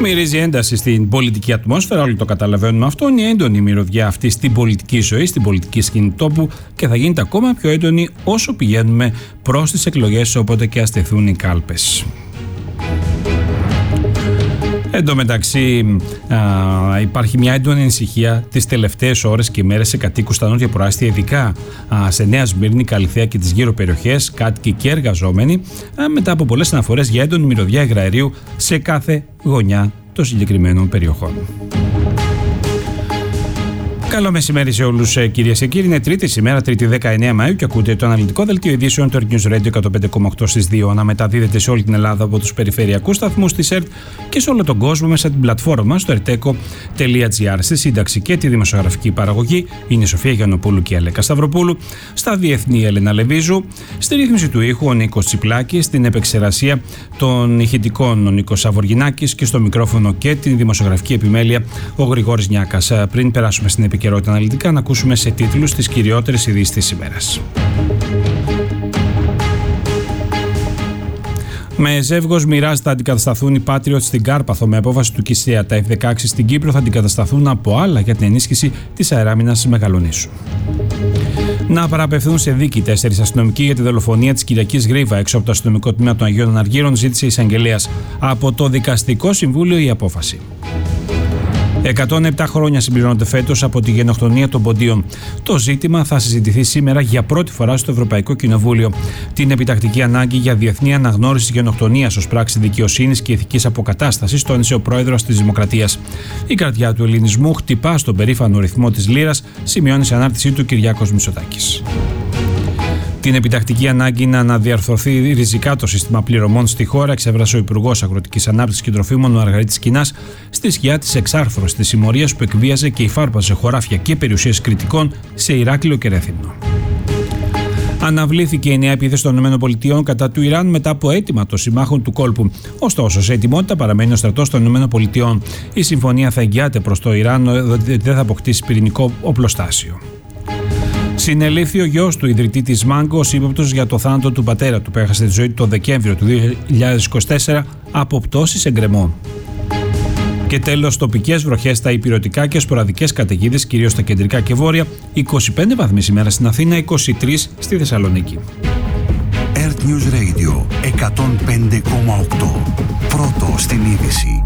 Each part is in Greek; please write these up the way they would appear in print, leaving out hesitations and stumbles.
Μυρίζει ένταση στην πολιτική ατμόσφαιρα, όλοι το καταλαβαίνουμε αυτό. Είναι έντονη η μυρωδιά αυτή στην πολιτική ζωή, στην πολιτική σκηνή τόπου και θα γίνεται ακόμα πιο έντονη όσο πηγαίνουμε προς τις εκλογές, όποτε και αστηθούν οι κάλπες. Εν τω μεταξύ, υπάρχει μια έντονη ανησυχία τις τελευταίες ώρες και μέρες σε κατοίκους στα νότια προάστια, ειδικά σε Νέα Σμύρνη, Καλιθέα και τις γύρω περιοχές, κάτοικοι και εργαζόμενοι, μετά από πολλές αναφορές για έντονη μυρωδιά υγραερίου σε κάθε γωνιά των συγκεκριμένων περιοχών. Καλό μεσημέρι σε όλους, κυρίες και κύριοι. Είναι Τρίτη σήμερα, Τρίτη 19 Μαΐου, και ακούτε το αναλυτικό δελτίο ειδήσεων του Earth News Radio 105,8 στις 2. Αναμεταδίδεται σε όλη την Ελλάδα από τους περιφερειακούς σταθμούς της ΕΡΤ και σε όλο τον κόσμο μέσα την πλατφόρμα μας στο erteco.gr. Στη σύνταξη και τη δημοσιογραφική παραγωγή είναι η Σοφία Γιαννοπούλου και η Αλέκα Σταυροπούλου. Στα διεθνή, η Έλενα Λεβίζου. Στη ρύθμιση του ήχου ο Νίκος Τσιπλάκης. Στην επεξεργασία των ηχητικών ο Νίκος Σαβοργινάκης και στο μικρόφωνο και την δημοσιογραφική επιμέλεια ο Γρηγόρης Νιάκας. Πριν περάσουμε στην επικαιρότητα αναλυτικά, να ακούσουμε σε τίτλους τις κυριότερες ειδήσεις της ημέρας. Με ζεύγος μοιράς θα αντικατασταθούν οι Patriot στην Κάρπαθο με απόφαση του ΚΙΣΕΑ. Τα F-16 στην Κύπρο θα αντικατασταθούν από άλλα για την ενίσχυση της αεράμινας Μεγαλονήσου. Να παραπευθούν σε δίκη 4 αστυνομικοί για τη δολοφονία της Κυριακής Γρίβα έξω από το αστυνομικό τμήμα των Αγίων Αναργύρων, ζήτησε η εισαγγελέας. Από το Δικαστικό Συμβούλιο η απόφαση. 107 χρόνια συμπληρώνονται φέτος από τη γενοκτονία των Ποντίων. Το ζήτημα θα συζητηθεί σήμερα για πρώτη φορά στο Ευρωπαϊκό Κοινοβούλιο. Την επιτακτική ανάγκη για διεθνή αναγνώριση της γενοκτονίας ως πράξη δικαιοσύνης και ηθικής αποκατάστασης τόνισε ο πρόεδρος της Δημοκρατίας. Η καρδιά του ελληνισμού χτυπά στον περήφανο ρυθμό της λίρας, σημειώνει σε ανάρτησή του Κυριάκος Μητσοτάκης. Την επιτακτική ανάγκη να αναδιαρθρωθεί ριζικά το σύστημα πληρωμών στη χώρα εξέφρασε ο Υπουργός Αγροτικής Ανάπτυξης και Τροφίμων, ο Αργαρίτης Κινάς, στη σκιά της εξάρθρωσης της συμμορίας που εκβίαζε και υφάρπαζε χωράφια και περιουσίες κριτικών σε Ηράκλειο και Ρέθυμνο. Αναβλήθηκε η νέα επίθεση των ΗΠΑ κατά του Ιράν μετά από αίτημα των συμμάχων του κόλπου. Ωστόσο, σε ετοιμότητα παραμένει ο στρατός των ΗΠΑ. Η συμφωνία θα εγγυάται προς το Ιράν ότι δεν θα αποκτήσει πυρηνικό οπλοστάσιο. Συνελήφθη ο γιος του ιδρυτή της Μάγκο ως ύποπτος για το θάνατο του πατέρα του που έχασε τη ζωή του το Δεκέμβριο του 2024 από πτώση σε γκρεμό. Και τέλος, τοπικές βροχές στα ηπειρωτικά και σποραδικές καταιγίδες, κυρίως στα κεντρικά και βόρεια. 25 βαθμοί σήμερα στην Αθήνα, 23 στη Θεσσαλονίκη. Earth News Radio 105,8. Πρώτο στην είδηση.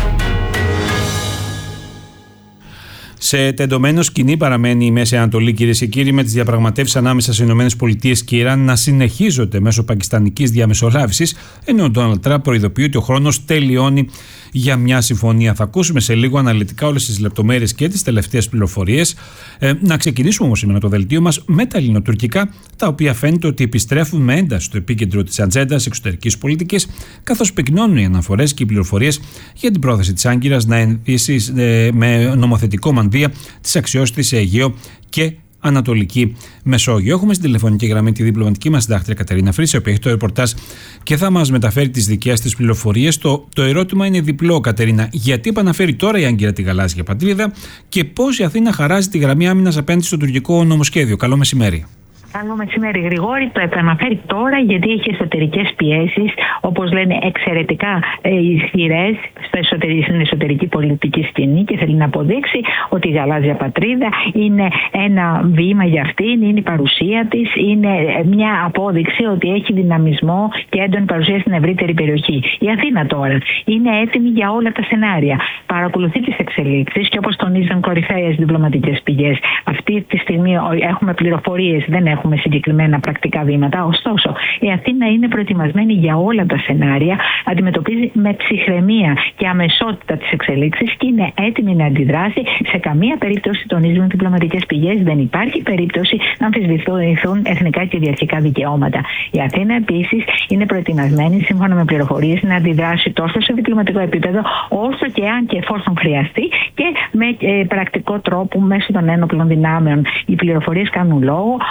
Σε τεντωμένο σκηνή παραμένει η Μέση Ανατολή, κυρίες και κύριοι, με τις διαπραγματεύσεις ανάμεσα στις ΗΠΑ και Ιράν να συνεχίζονται μέσω πακιστανικής διαμεσολάβησης, ενώ ο Ντόναλντ Τραμπ προειδοποιεί ότι ο χρόνος τελειώνει για μια συμφωνία. Θα ακούσουμε σε λίγο αναλυτικά όλες τις λεπτομέρειες και τις τελευταίες πληροφορίες. Να ξεκινήσουμε όμως σήμερα το δελτίο μας με τα ελληνοτουρκικά, τα οποία φαίνεται ότι επιστρέφουν με ένταση στο επίκεντρο της ατζέντας εξωτερικής πολιτικής, καθώς πυκνώνουν οι αναφορές και οι πληροφορίες για την πρόθεση της Άγκυρας να ενδύσει με νομοθετικό μανδύα τις αξιώσεις της σε Αιγαίο και Ανατολική Μεσόγειο. Έχουμε στην τηλεφωνική γραμμή τη διπλωματική μας συντάκτρια Κατερίνα Φρύση, που έχει το ρεπορτάζ και θα μας μεταφέρει τις δικές της πληροφορίες. Το ερώτημα είναι διπλό, Κατερίνα. Γιατί επαναφέρει τώρα η Άγκυρα τη γαλάζια πατρίδα και πώς η Αθήνα χαράζει τη γραμμή άμυνας απέναντι στο τουρκικό νομοσχέδιο? Καλό μεσημέρι. Καλό μεσημέρι, Γρηγόρη. Το επαναφέρει τώρα γιατί έχει εσωτερικές πιέσεις, όπως λένε, εξαιρετικά ισχυρές στην εσωτερική πολιτική σκηνή και θέλει να αποδείξει ότι η γαλάζια πατρίδα είναι ένα βήμα για αυτήν, είναι η παρουσία της, είναι μια απόδειξη ότι έχει δυναμισμό και έντονη παρουσία στην ευρύτερη περιοχή. Η Αθήνα τώρα είναι έτοιμη για όλα τα σενάρια. Παρακολουθεί τις εξελίξεις και όπως τονίζουν κορυφαίες διπλωματικές πηγές, αυτή τη στιγμή έχουμε πληροφορίες, δεν έχουμε συγκεκριμένα πρακτικά βήματα. Ωστόσο, η Αθήνα είναι προετοιμασμένη για όλα τα σενάρια, αντιμετωπίζει με ψυχραιμία και αμεσότητα τις εξελίξεις και είναι έτοιμη να αντιδράσει. Σε καμία περίπτωση, τονίζουν διπλωματικές πηγές, δεν υπάρχει περίπτωση να αμφισβητηθούν εθνικά και κυριαρχικά δικαιώματα. Η Αθήνα επίσης είναι προετοιμασμένη, σύμφωνα με πληροφορίες, να αντιδράσει τόσο σε διπλωματικό επίπεδο, όσο και αν και εφόσον χρειαστεί και με πρακτικό τρόπο μέσω των ένοπλων δυνάμεων. Οι πληροφορίες κάνουν λόγο ότι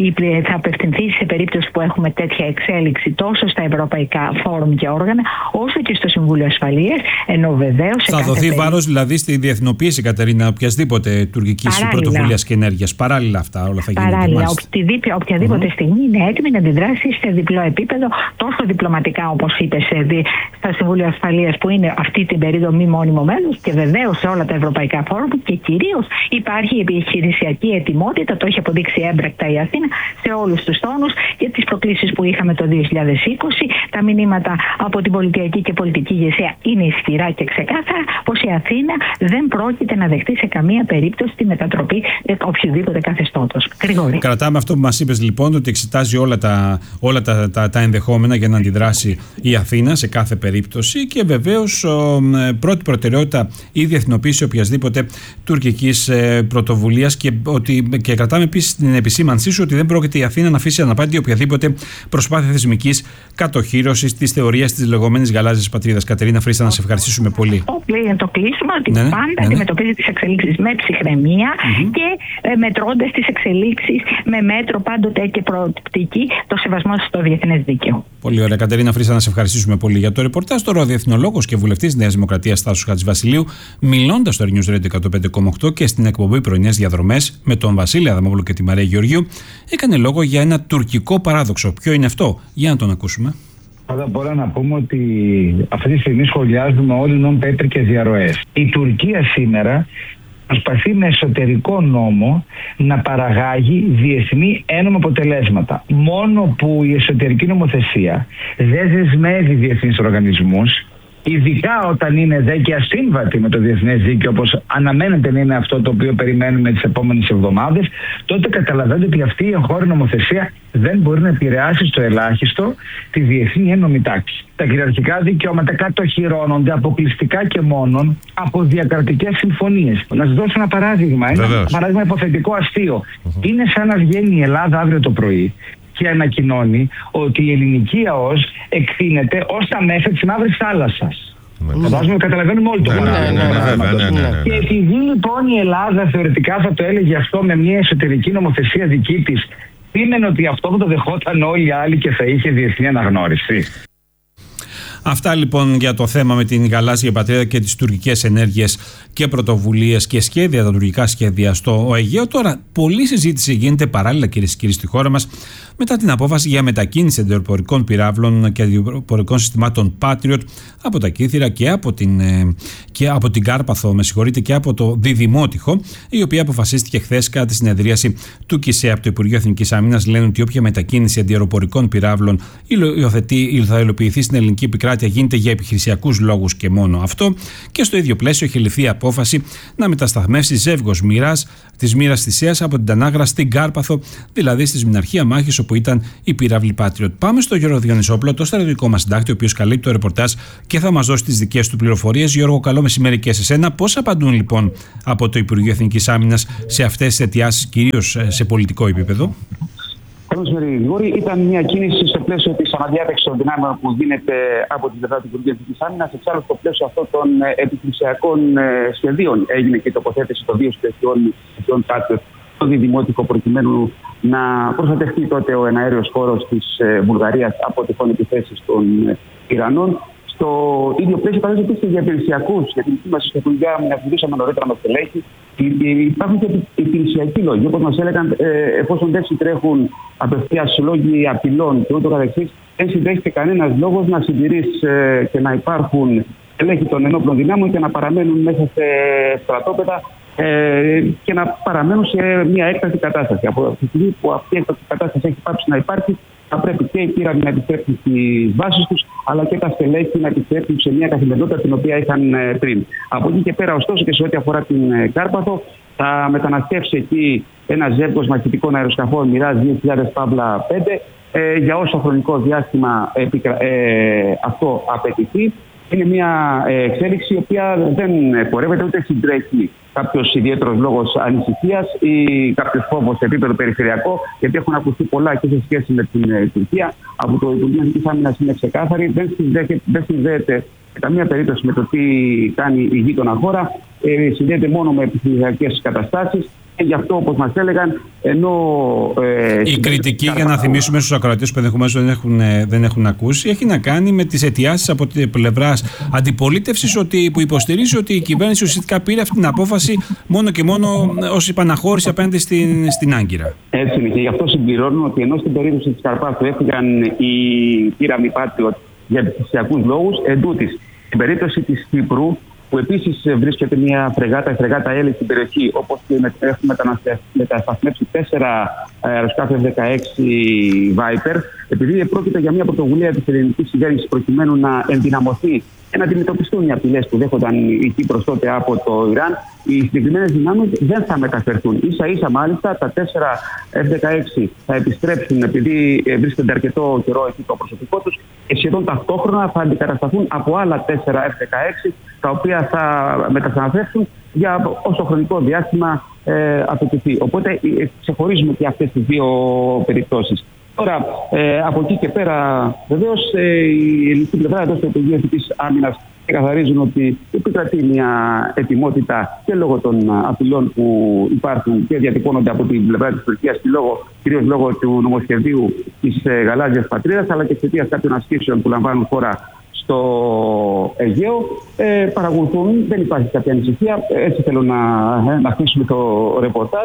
θα απευθυνθεί σε περίπτωση που έχουμε τέτοια εξέλιξη τόσο στα ευρωπαϊκά φόρουμ και όργανα, όσο και στο Συμβούλιο Ασφαλείας. Ενώ βεβαίως θα δοθεί βάρος δηλαδή στη διεθνοποίηση, Κατερίνα, οποιασδήποτε τουρκικής πρωτοβουλίας και ενέργειας. Παράλληλα αυτά όλα θα γίνουν. Παράλληλα, οποιαδήποτε στιγμή είναι έτοιμη να αντιδράσει σε διπλό επίπεδο, τόσο διπλωματικά όπως είπες, στα Συμβούλια Ασφαλείας που είναι αυτή την περίοδο μη μόνιμο μέλος, και βεβαίως σε όλα τα ευρωπαϊκά φόρουμ, και κυρίως υπάρχει η επιχειρησιακή ετοιμότητα, το έχει αποδείξει έμπρακτα η Αθήνα σε όλους τους τόνους, για τις προκλήσεις που είχαμε το 2020. Τα μηνύματα από την πολιτιακή και πολιτική ηγεσία είναι ισχυρά και ξεκάθαρα πως η Αθήνα δεν πρόκειται να δεχτεί σε καμία περίπτωση τη μετατροπή οποιοδήποτε καθεστώτος. Γρηγόρη. Κρατάμε αυτό που μας είπες λοιπόν, ότι εξετάζει όλα τα ενδεχόμενα για να αντιδράσει η Αθήνα σε κάθε περίπτωση, και βεβαίως πρώτη προτεραιότητα η διεθνοποίηση οποιασδήποτε τουρκικής πρωτοβουλίας, και κρατάμε επίσης την επισήμανσή σου ότι δεν πρόκειται η Αθήνα να αφήσει αναπάντητη οποιαδήποτε προσπάθεια θεσμικής κατοχύρωσης της θεωρίας της λεγόμενης γαλάζιας πατρίδας. Κατερίνα Φρίστα, να σε ευχαριστήσουμε πολύ. Το κλείσουμε ότι πάντα αντιμετωπίζει τις εξελίξεις με ψυχραιμία και μετρώντας τις εξελίξεις με μέτρο πάντοτε και προοπτική το σεβασμό στο διεθνές δίκαιο. Πολύ ωραία, Κατερίνα Φρίστα, να σε ευχαριστήσουμε πολύ για το ρεπορτάζ. Τώρα ο διεθνολόγος και βουλευτής Νέας Δημοκρατίας Τάσος Χατζηβασιλείου, μιλώντας στο News Radio 105,8 και στην εκπομπή Πρωινές Διαδρομές με τον Βασίλη Αδαμόπουλο και τη Μαρία Γεωργίου, έκανε λόγο για ένα τουρκικό παράδοξο. Ποιο είναι αυτό? Για να τον ακούσουμε. Πρώτα απ' όλα να πούμε ότι αυτή τη στιγμή σχολιάζουμε όλοι νον-πέτρικες διαρροές. Η Τουρκία σήμερα προσπαθεί με εσωτερικό νόμο να παραγάγει διεθνή ένομα αποτελέσματα. Μόνο που η εσωτερική νομοθεσία δεν δεσμεύει διεθνείς οργανισμούς, ειδικά όταν είναι δε και ασύμβατη με το διεθνές δίκαιο, όπως αναμένεται να είναι αυτό το οποίο περιμένουμε τις επόμενες εβδομάδες, τότε καταλαβαίνετε ότι αυτή η εγχώρια νομοθεσία δεν μπορεί να επηρεάσει στο ελάχιστο τη διεθνή ένομη τάξη. Τα κυριαρχικά δικαιώματα κατοχυρώνονται αποκλειστικά και μόνον από διακρατικές συμφωνίες. Να σας δώσω ένα παράδειγμα, ένα παράδειγμα υποθετικό αστείο. Είναι σαν να βγαίνει η Ελλάδα αύριο το πρωί και ανακοινώνει ότι η ελληνική ΑΟΣ εκθύνεται ως τα μέσα της Μαύρης Θάλασσας. Καταλαβαίνουμε όλοι το παράδειγμα. Και επειδή λοιπόν η Ελλάδα θεωρητικά θα το έλεγε αυτό με μια εσωτερική νομοθεσία δική της, σήμαινε ότι αυτό θα το δεχόταν όλοι οι άλλοι και θα είχε διεθνή αναγνώριση. Αυτά λοιπόν για το θέμα με την γαλάζια πατρίδα και τις τουρκικές ενέργειες και πρωτοβουλίες και σχέδια, τα τουρκικά σχέδια στο Αιγαίο. Τώρα, πολλή συζήτηση γίνεται παράλληλα, κυρίες και κύριοι, στη χώρα μας μετά την απόφαση για μετακίνηση αντιεροπορικών πυράβλων και αντιεροπορικών συστημάτων Patriot από τα Κύθυρα και από την Κάρπαθο, και από το Διδημότυχο, η οποία αποφασίστηκε χθες κατά τη συνεδρίαση του ΚΙΣΕ από το Υπουργείο Εθνικής Άμυνας. Λένε ότι όποια μετακίνηση αντιεροπορικών πυράβλων θα υλοποιηθεί στην ελληνική επικράτεια γίνεται για επιχειρησιακούς λόγους και μόνο αυτό. Και στο ίδιο πλαίσιο έχει ληφθεί απόφαση να μετασταθμεύσει ζεύγος της μοίρας Θησέας από την Τανάγρα στην Κάρπαθο, δηλαδή στη Σμηναρχία Μάχης όπου ήταν η πύραυλη Patriot. Πάμε στο Γιώργο Διονυσόπουλο, το στρατιωτικό μας συντάκτη, ο οποίος καλύπτει το ρεπορτάζ και θα μας δώσει τις δικές του πληροφορίες. Γιώργο, καλό μεσημέρι και σε σένα. Πώς απαντούν λοιπόν από το Υπουργείο Εθνικής Άμυνας σε αυτές τις αιτιάσεις, κυρίως σε πολιτικό επίπεδο? Καλώς ήρθατε, Γρηγόρη. Ήταν μια κίνηση στο πλαίσιο της αναδιάταξης των δυνάμεων που γίνεται από την πλευρά του Υπουργείου Εθνικής Άμυνας. Εξάλλου, στο πλαίσιο αυτών των επιχειρησιακών σχεδίων έγινε και η τοποθέτηση των δύο σχεδίων Patriot στο Διδημότυχο, προκειμένου να προστατευτεί τότε ο εναέριος χώρος της Βουλγαρίας από τυχόν επιθέσεις των Ιρανών. Στο ίδιο πλαίσιο, παράδειγμα, επίσης για υπηρεσιακούς, για την δική μας ιστορία, να μιλήσαμε νωρίτερα με στελέχη. Υπάρχουν και υπηρεσιακοί λόγοι. Όπως μας έλεγαν, εφόσον δεν συντρέχουν απευθείας λόγοι απειλών και ούτω καθεξής, δεν συντρέχει κανένας λόγος να συντηρείς και να υπάρχουν στελέχη των ενόπλων δυνάμεων και να παραμένουν μέσα σε στρατόπεδα και να παραμένουν σε μια έκτακτη κατάσταση. Από τη στιγμή που αυτή η έκτακτη κατάσταση έχει πάψει να υπάρχει, θα πρέπει και οι πύραυλοι να επιστρέψουν στις βάσεις τους, αλλά και τα στελέχη να επιστρέψουν σε μια καθημερινότητα την οποία είχαν πριν. Από εκεί και πέρα, ωστόσο, και σε ό,τι αφορά την Κάρπαθο, θα μεταναστεύσει εκεί ένα ζεύγος μαχητικών αεροσκαφών Mirage 2000-5 για όσο χρονικό διάστημα αυτό απαιτηθεί. Είναι μια εξέλιξη η οποία δεν πορεύεται ούτε συντρέχει κάποιος ιδιαίτερος λόγος ανησυχίας ή κάποιος φόβος σε επίπεδο περιφερειακό, γιατί έχουν ακουστεί πολλά και σε σχέση με την Τουρκία. Από το Υπουργείο Εθνικής Άμυνας είναι ξεκάθαρη, δεν συνδέεται Σε καμία περίπτωση με το τι κάνει η γείτονα χώρα, συνδέεται μόνο με επιχειρησιακές καταστάσεις. Και γι' αυτό, όπως μας έλεγαν, ενώ. Η κριτική, για να θυμίσουμε στους ακροατές που ενδεχομένως δεν έχουν ακούσει, έχει να κάνει με τις αιτιάσεις από την πλευράς αντιπολίτευσης που υποστηρίζει ότι η κυβέρνηση ουσιαστικά πήρε αυτή την απόφαση μόνο και μόνο ως υπαναχώρηση απέναντι στην Άγκυρα. Έτσι είναι. Και γι' αυτό συμπληρώνουν ότι ενώ στην περίπτωση της Καρπάθου έφυγαν οι πύραμοι Patriot για επιχειρησιακούς λόγους, εντούτοις στην περίπτωση της Κύπρου, που επίσης βρίσκεται μια φρεγάτα, η φρεγάτα Έλλη στην περιοχή, όπως και έχουμε μετασταθμεύσει 4 αεροσκάφη F-16 Viper, επειδή πρόκειται για μια πρωτοβουλία της ελληνικής κυβέρνησης προκειμένου να ενδυναμωθεί και να αντιμετωπιστούν οι απειλές που δέχονταν η Κύπρος τότε από το Ιράν, οι συγκεκριμένες δυνάμεις δεν θα μεταφερθούν. Ίσα-ίσα μάλιστα τα 4 F-16 θα επιστρέψουν, επειδή βρίσκονται αρκετό καιρό εκεί το προσωπικό τους, και σχεδόν ταυτόχρονα θα αντικατασταθούν από άλλα 4 F-16, τα οποία θα μετασταθμεύσουν για όσο χρονικό διάστημα απαιτηθεί. Οπότε ξεχωρίζουμε και αυτές τις δύο περιπτώσεις. Τώρα, από εκεί και πέρα, βεβαίως, η ελληνική πλευρά εδώ στο Υπουργείο Εθνικής Άμυνας καθαρίζουν ότι επικρατεί μια ετοιμότητα και λόγω των απειλών που υπάρχουν και διατυπώνονται από την πλευρά της Τουρκίας, κυρίως λόγω του νομοσχεδίου της Γαλάζιας Πατρίδας, αλλά και εξαιτίας κάποιων ασκήσεων που λαμβάνουν χώρα στο Αιγαίο. Παρακολουθούν, δεν υπάρχει κάποια ανησυχία. Έτσι θέλω να αφήσουμε το ρεπορτάζ.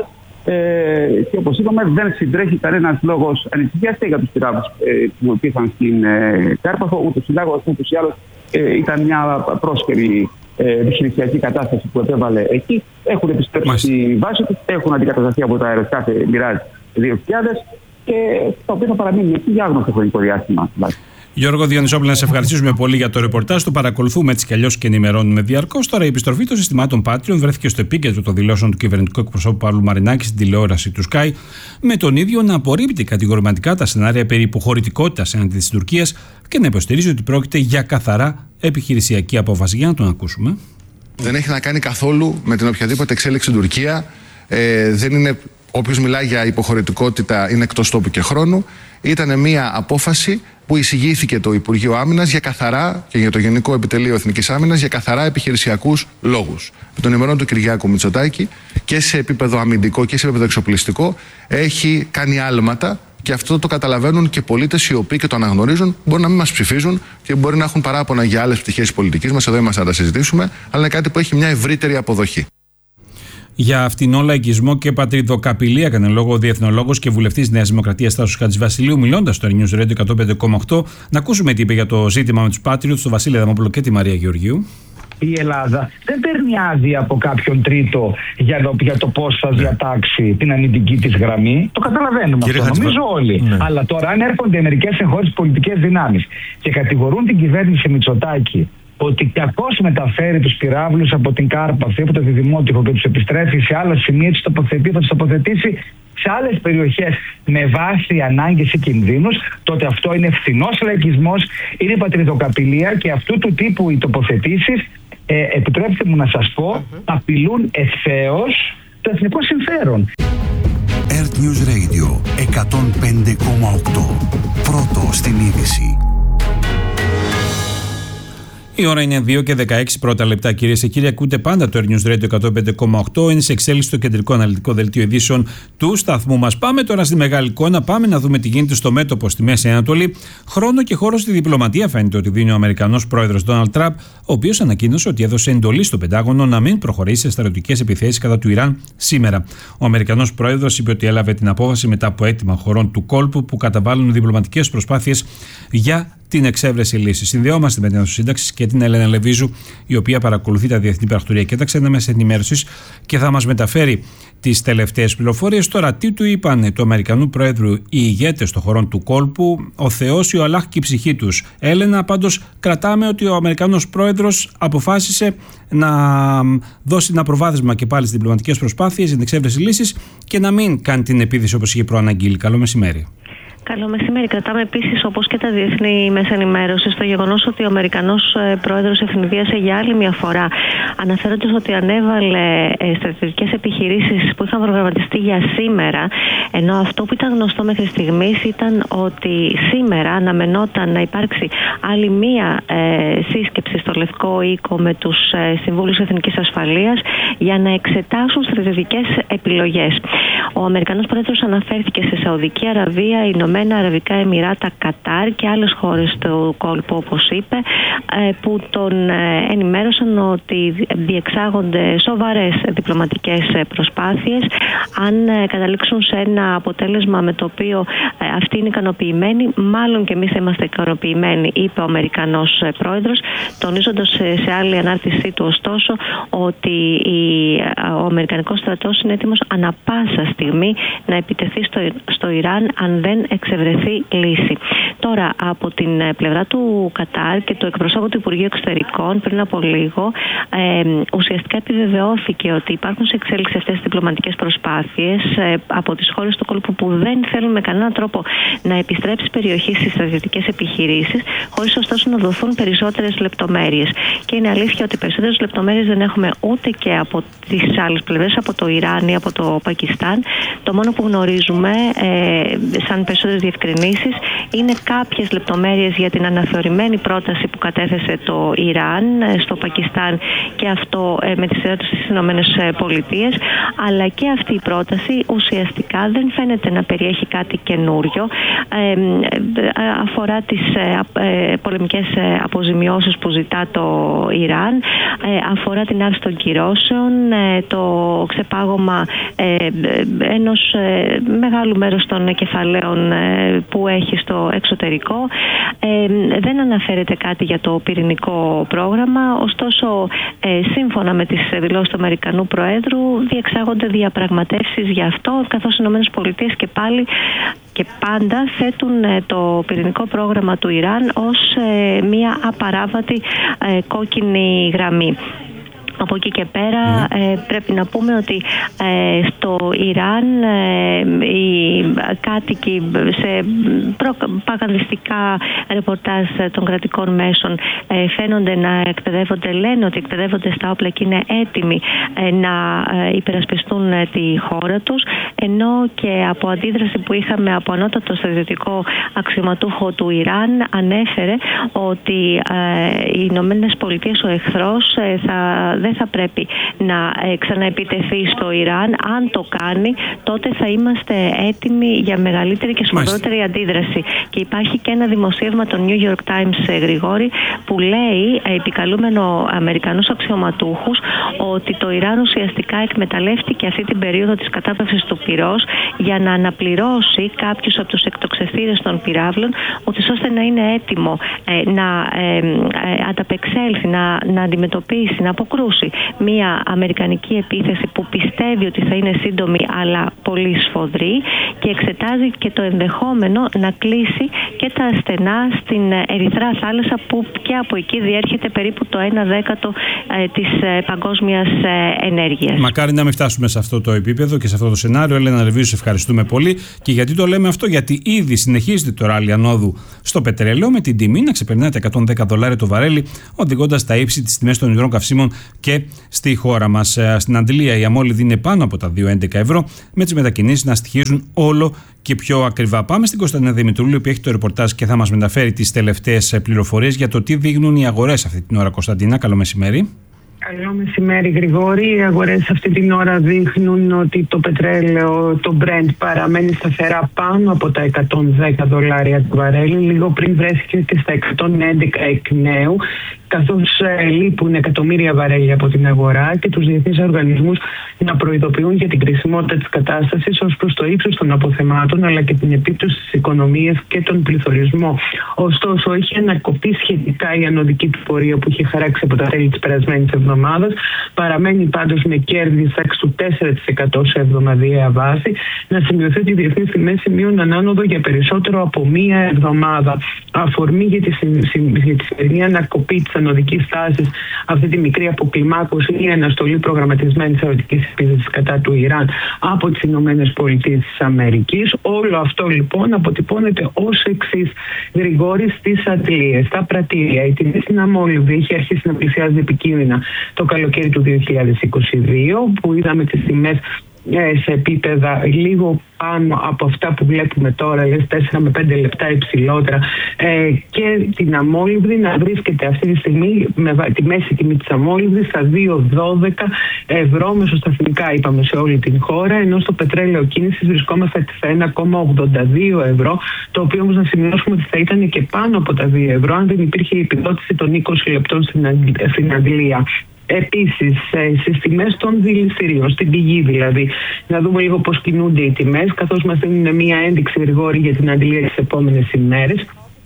Και όπως είπαμε, δεν συντρέχει κανένας λόγος ανησυχίας και για τους πυράβλους που υπήρχαν στην Κάρπαθο. Ούτως ή άλλως ήταν μια πρόσκαιρη επιχειρησιακή κατάσταση που επέβαλε εκεί. Έχουν επιστρέψει στη βάση τους, έχουν αντικατασταθεί από τα αεροσκάφη Mirage 2000 και τα οποία θα παραμείνουν εκεί για άγνωστο χρονικό διάστημα. Γιώργο Διονυσόπουλε, να σε ευχαριστήσουμε πολύ για το ρεπορτάζ. Το παρακολουθούμε έτσι κι αλλιώς και ενημερώνουμε διαρκώς. Τώρα, η επιστροφή των συστημάτων Patriot βρέθηκε στο επίκεντρο των δηλώσεων του κυβερνητικού εκπροσώπου Παύλου Μαρινάκη στην τηλεόραση του Sky, με τον ίδιο να απορρίπτει κατηγορηματικά τα σενάρια περί υποχωρητικότητας έναντι της Τουρκίας και να υποστηρίζει ότι πρόκειται για καθαρά επιχειρησιακή απόφαση. Για να τον ακούσουμε. Δεν έχει να κάνει καθόλου με την οποιαδήποτε εξέλιξη στην Τουρκία. Δεν είναι. Όποιος μιλάει για υποχωρητικότητα είναι εκτός τόπου και χρόνου. Ήταν μια απόφαση που εισηγήθηκε το Υπουργείο Άμυνας για καθαρά και για το Γενικό Επιτελείο Εθνικής Άμυνας για καθαρά επιχειρησιακούς λόγους. Με τον ημερών του Κυριάκου Μητσοτάκη και σε επίπεδο αμυντικό και σε επίπεδο εξοπλιστικό έχει κάνει άλματα, και αυτό το καταλαβαίνουν και πολίτες οι οποίοι και το αναγνωρίζουν. Μπορεί να μην μας ψηφίζουν και μπορεί να έχουν παράπονα για άλλες πτυχές της πολιτικής μας. Εδώ είμαστε να τα συζητήσουμε, αλλά είναι κάτι που έχει μια ευρύτερη αποδοχή. Για αυτινό λαϊκισμό και πατριδοκαπηλεία έκανε λόγο ο διεθνολόγος και βουλευτής Νέας Δημοκρατίας Τάσος Χατζηβασιλείου, μιλώντας στο News Radio 105,8. Να ακούσουμε τι είπε για το ζήτημα με τους Patriot, τον Βασίλη Αδαμόπουλο και τη Μαρία Γεωργίου. Η Ελλάδα δεν παίρνει άδεια από κάποιον τρίτο για το πώς θα διατάξει την αμυντική της γραμμή. Το καταλαβαίνουμε αυτό, νομίζω όλοι. Ναι. Αλλά τώρα, αν έρχονται μερικές εγχώριες πολιτικές δυνάμεις και κατηγορούν την κυβέρνηση Μητσοτάκη ότι κακώς μεταφέρει τους πυράβλους από την Κάρπαθο, από το Διδημότυχο και τους επιστρέφει σε άλλα σημεία, θα τους τοποθετήσει σε άλλες περιοχές με βάση ανάγκες ή κινδύνους, τότε αυτό είναι φθηνός λαϊκισμός, είναι πατριδοκαπηλεία και αυτού του τύπου οι τοποθετήσεις, επιτρέψτε μου να σας πω, απειλούν ευθέως το εθνικό συμφέρον. Earth News Radio 105,8. Πρώτο στην είδηση. Η ώρα είναι 2 και 16 πρώτα λεπτά, κυρίες και κύριοι. Ακούτε πάντα το Earth News Radio 105,8. Είναι σε εξέλιξη το κεντρικό αναλυτικό δελτίο ειδήσεων του σταθμού μας. Πάμε τώρα στη μεγάλη εικόνα. Πάμε να δούμε τι γίνεται στο μέτωπο στη Μέση Ανατολή. Χρόνο και χώρο στη διπλωματία φαίνεται ότι δίνει ο Αμερικανός πρόεδρος Ντόναλντ Τραμπ, ο οποίος ανακοίνωσε ότι έδωσε εντολή στο Πεντάγωνο να μην προχωρήσει σε στρατιωτικές επιθέσεις κατά του Ιράν σήμερα. Ο Αμερικανός πρόεδρος είπε ότι έλαβε την απόφαση μετά από αίτημα χωρών του κόλπου που καταβάλουν διπλωματικές προσπάθειες για την εξέβρεση λύσης. Συνδεόμαστε με την Ασοσύνταξη και την Έλενα Λεβίζου, η οποία παρακολουθεί τα διεθνή πρακτορία και τα ξένα μέσα ενημέρωσης και θα μας μεταφέρει τις τελευταίες πληροφορίες. Τώρα, τι του είπαν του Αμερικανού Πρόεδρου οι ηγέτες των χωρών του κόλπου, ο Θεός, ο Αλλάχ και η ψυχή τους. Έλενα, πάντως κρατάμε ότι ο Αμερικανός Πρόεδρος αποφάσισε να δώσει ένα προβάδισμα και πάλι στις διπλωματικές προσπάθειες για την εξέβρεση λύσης και να μην κάνει την επίθεση όπως είχε προαναγγείλει. Καλό μεσημέρι. Καλό μεσημέρι. Κρατάμε επίσης, όπως και τα διεθνή μέσα ενημέρωσης, το γεγονός ότι ο Αμερικανός πρόεδρος ευνηδίασε για άλλη μια φορά, αναφέροντας ότι ανέβαλε στρατιωτικές επιχειρήσεις που είχαν προγραμματιστεί για σήμερα, ενώ αυτό που ήταν γνωστό μέχρι στιγμής ήταν ότι σήμερα αναμενόταν να υπάρξει άλλη μία σύσκεψη στο Λευκό Οίκο με τους Συμβούλους Εθνικής Ασφαλείας για να εξετάσουν στρατιωτικές επιλογές. Ο Αμερικανός πρόεδρος αναφέρθηκε σε Σαουδική Αραβία, Ηνωμένα Αραβικά Εμιράτα, Κατάρ και άλλες χώρες του κόλπου, όπως είπε, που τον ενημέρωσαν ότι διεξάγονται σοβαρές διπλωματικές προσπάθειες. Αν καταλήξουν σε ένα αποτέλεσμα με το οποίο αυτοί είναι ικανοποιημένοι, μάλλον και εμείς είμαστε ικανοποιημένοι, είπε ο Αμερικανός πρόεδρος, τονίζοντας σε άλλη ανάρτησή του ωστόσο ότι ο Αμερικανικός στρατός είναι έτοιμος ανα πάσα στιγμή να επιτεθεί στο Ιράν αν δεν εξευρεθεί λύση. Τώρα, από την πλευρά του Κατάρ και του εκπροσώπου του Υπουργείου Εξωτερικών πριν από λίγο, ουσιαστικά επιβεβαιώθηκε ότι υπάρχουν σε εξέλιξη αυτές τις διπλωματικές προσπάθειες από τις χώρες του κόλπου που δεν θέλουν με κανέναν τρόπο να επιστρέψει η περιοχή στις στρατιωτικές επιχειρήσεις, χωρίς ωστόσο να δοθούν περισσότερες λεπτομέρειες. Και είναι αλήθεια ότι περισσότερες λεπτομέρειες δεν έχουμε ούτε και από τις άλλες πλευρές, από το Ιράν ή από το Πακιστάν. Το μόνο που γνωρίζουμε, σαν περισσότερες διευκρινήσεις, είναι κάποιες λεπτομέρειες για την αναθεωρημένη πρόταση που κατέθεσε το Ιράν στο Πακιστάν και αυτό με τη σειρά του στις Ηνωμένες Πολιτείες, αλλά και αυτή η πρόταση ουσιαστικά δεν φαίνεται να περιέχει κάτι καινούριο. Αφορά τις πολεμικές αποζημιώσεις που ζητά το Ιράν, αφορά την άρση των κυρώσεων, το ξεπάγωμα ενός μεγάλου μέρους των κεφαλαίων που έχει στο εξωτερικό. Δεν αναφέρεται κάτι για το πυρηνικό πρόγραμμα, ωστόσο σύμφωνα με τις δηλώσεις του Αμερικανού Προέδρου διεξάγονται διαπραγματεύσεις για αυτό, καθώς οι ΗΠΑ και πάλι και πάντα θέτουν το πυρηνικό πρόγραμμα του Ιράν ως μια απαράβατη κόκκινη γραμμή. Από εκεί και πέρα πρέπει να πούμε ότι στο Ιράν οι κάτοικοι σε προπαγανδιστικά ρεπορτάζ των κρατικών μέσων φαίνονται να εκπαιδεύονται, λένε ότι εκπαιδεύονται στα όπλα και είναι έτοιμοι να υπερασπιστούν τη χώρα τους, ενώ και από αντίδραση που είχαμε από ανώτατο στρατιωτικό αξιωματούχο του Ιράν ανέφερε ότι οι Ηνωμένες Πολιτείες, ο εχθρός, δεν θα πρέπει να ξαναεπιτεθεί στο Ιράν. Αν το κάνει, τότε θα είμαστε έτοιμοι για μεγαλύτερη και σοβαρότερη αντίδραση. Και υπάρχει και ένα δημοσίευμα των New York Times, Γρηγόρη, που λέει, επικαλούμενο Αμερικανούς αξιωματούχους, ότι το Ιράν ουσιαστικά εκμεταλλεύτηκε αυτή την περίοδο της κατάπαυσης του πυρός για να αναπληρώσει κάποιους από τους εκτοξευτήρες των πυράβλων, ώστε να είναι έτοιμο να ανταπεξέλθει, να αντιμετωπίσει, να αποκρούσει μια αμερικανική επίθεση που πιστεύει ότι θα είναι σύντομη αλλά πολύ σφοδρή, και εξετάζει και το ενδεχόμενο να κλείσει και τα στενά στην Ερυθρά θάλασσα, που και από εκεί διέρχεται περίπου το 1/10 της παγκόσμιας ενέργειας. Μακάρι να μην φτάσουμε σε αυτό το επίπεδο και σε αυτό το σενάριο. Έλενα Ρεβίου, σε ευχαριστούμε πολύ. Και γιατί το λέμε αυτό? Γιατί ήδη συνεχίζεται το ράλι ανόδου στο πετρέλαιο, με την τιμή να ξεπερνάει τα $110 το βαρέλι, οδηγώντας στα ύψη τις τιμές των υγρών καυσίμων και στη χώρα μας. Στην Αντλία η αμόλυδη είναι πάνω από τα 2,11 ευρώ, με τις μετακινήσεις να στοιχίζουν όλο και πιο ακριβά. Πάμε στην Κωνσταντίνα Δημητρούλη, που έχει το ρεπορτάζ και θα μας μεταφέρει τις τελευταίες πληροφορίες για το τι δείχνουν οι αγορές αυτή την ώρα. Κωνσταντίνα, καλό μεσημέρι. Καλό μεσημέρι, Γρηγόρη. Οι αγορές αυτή την ώρα δείχνουν ότι το πετρέλαιο, το Brent, παραμένει σταθερά πάνω από τα $110 το βαρέλι. Λίγο πριν βρέθηκε στα 111 εκ νέου, καθώς λείπουν εκατομμύρια βαρέλια από την αγορά και τους διεθνείς οργανισμούς να προειδοποιούν για την κρισιμότητα της κατάστασης ως προς το ύψος των αποθεμάτων, αλλά και την επίπτωση στις οικονομίες και τον πληθωρισμό. Ωστόσο, έχει ανακοπεί σχετικά η ανωδική του πορεία που είχε χαράξει από τα τέλη της περασμένης εβδομάδας. Παραμένει πάντως με κέρδη τάξη του 4% σε εβδομαδιαία βάση. Να σημειωθεί ότι οι διεθνείς τιμές σημείωναν άνοδο για περισσότερο από μία εβδομάδα. Αφορμή για τη σημερινή ανακοπή της οδικής τάσης, αυτή τη μικρή αποκλιμάκωση ή αναστολή προγραμματισμένης αεροτικής επίθεσης κατά του Ιράν από τις Ηνωμένες Πολιτείες της Αμερικής. Όλο αυτό λοιπόν αποτυπώνεται ως εξής, Γρηγόρη, στις αντλίες, στα πρατήρια. Η τιμή στην αμόλυβδη είχε αρχίσει να πλησιάζει επικίνδυνα το καλοκαίρι του 2022, που είδαμε τις τιμές σε επίπεδα λίγο πάνω από αυτά που βλέπουμε τώρα, 4 με 5 λεπτά υψηλότερα, και την αμόλυβδη να βρίσκεται αυτή τη στιγμή με τη μέση τιμή της αμόλυβδης στα 2,12 ευρώ μεσοσταθμικά, είπαμε, σε όλη την χώρα, ενώ στο πετρέλαιο κίνησης βρισκόμαστε στα 1,82 ευρώ, το οποίο όμως να σημειώσουμε ότι θα ήταν και πάνω από τα 2 ευρώ αν δεν υπήρχε η επιδότηση των 20 λεπτών στην αντλία. Επίσης, στις τιμές των δηληστηρίων, στην πηγή δηλαδή, να δούμε λίγο πώς κινούνται οι τιμές, καθώς μας δίνουν μια ένδειξη, Γρηγόρη, για την αντλία τις επόμενες ημέρες.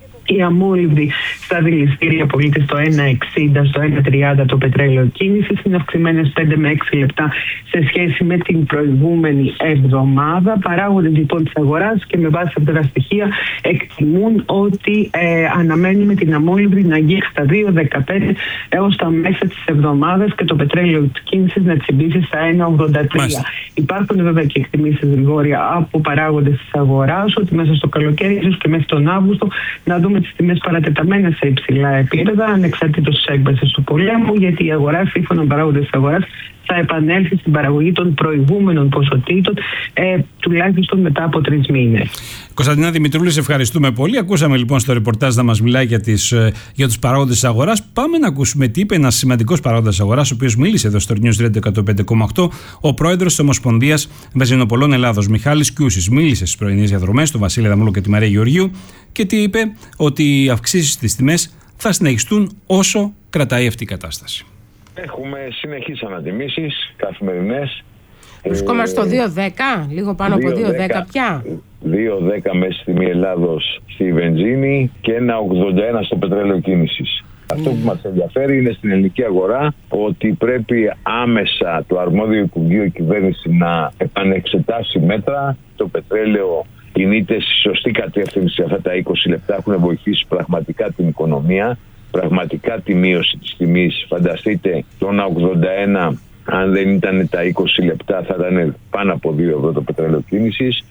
Η αμόλυβδη στα δηληστήρια πωλείται στο 1,60, στο 1,30 το πετρέλαιο κίνησης, είναι αυξημένες 5 με 6 λεπτά σε σχέση με την προηγούμενη εβδομάδα. Παράγοντες λοιπόν της αγοράς και με βάση αυτά τα στοιχεία εκτιμούν ότι αναμένουμε την αμόλυβδη να αγγίξει στα 2,15 έως τα μέσα της εβδομάδας και το πετρέλαιο κίνησης να τσιμπήσει στα 1,83. Υπάρχουν βέβαια και εκτιμήσεις, Γρηγόρια, από παράγοντες της αγοράς ότι μέσα στο καλοκαίρι, ίσως και μέχρι τον Αύγουστο, να δούμε τις τιμές παρατεταμένες σε υψηλά επίπεδα, ανεξαρτήτως της έκβασης του πολέμου, γιατί η αγορά, σύμφωνα με παράγοντες της αγοράς, θα επανέλθει στην παραγωγή των προηγούμενων ποσοτήτων, τουλάχιστον μετά από 3 μήνες. Κωνσταντίνα Δημητρούλη, σε ευχαριστούμε πολύ. Ακούσαμε λοιπόν στο ρεπορτάζ να μας μιλάει για τους παράγοντες της αγοράς. Πάμε να ακούσουμε τι είπε ένας σημαντικός παράγοντας της αγοράς, ο οποίος μίλησε εδώ στο News Radio 105,8, ο πρόεδρος της Ομοσπονδίας Βενζινοπολών Ελλάδος, Μιχάλης Κιούσης. Μίλησε στις πρωινές διαδρομές, τον Βασίλη Δαμούλο και τη Μαρία Γεωργίου, και τι είπε? Ότι οι αυξήσεις στις τιμές θα συνεχιστούν όσο κρατάει αυτή η κατάσταση. Έχουμε συνεχείς ανατιμήσεις καθημερινές. Βρισκόμαστε στο 2,10, λίγο πάνω από 2,10 πια. 2,10 μέση τιμή Ελλάδος στη βενζίνη και 1,81 στο πετρέλαιο κίνησης. Αυτό που μας ενδιαφέρει είναι στην ελληνική αγορά ότι πρέπει άμεσα το αρμόδιο Υπουργείο Κυβέρνηση να επανεξετάσει μέτρα. Το πετρέλαιο κινείται στη σωστή κατεύθυνση, αυτά τα 20 λεπτά έχουν βοηθήσει πραγματικά την οικονομία, πραγματικά τη μείωση της τιμής. Φανταστείτε, το 1,81 αν δεν ήταν τα 20 λεπτά θα ήταν πάνω από 2 ευρώ το πετρέλαιο κίνησης.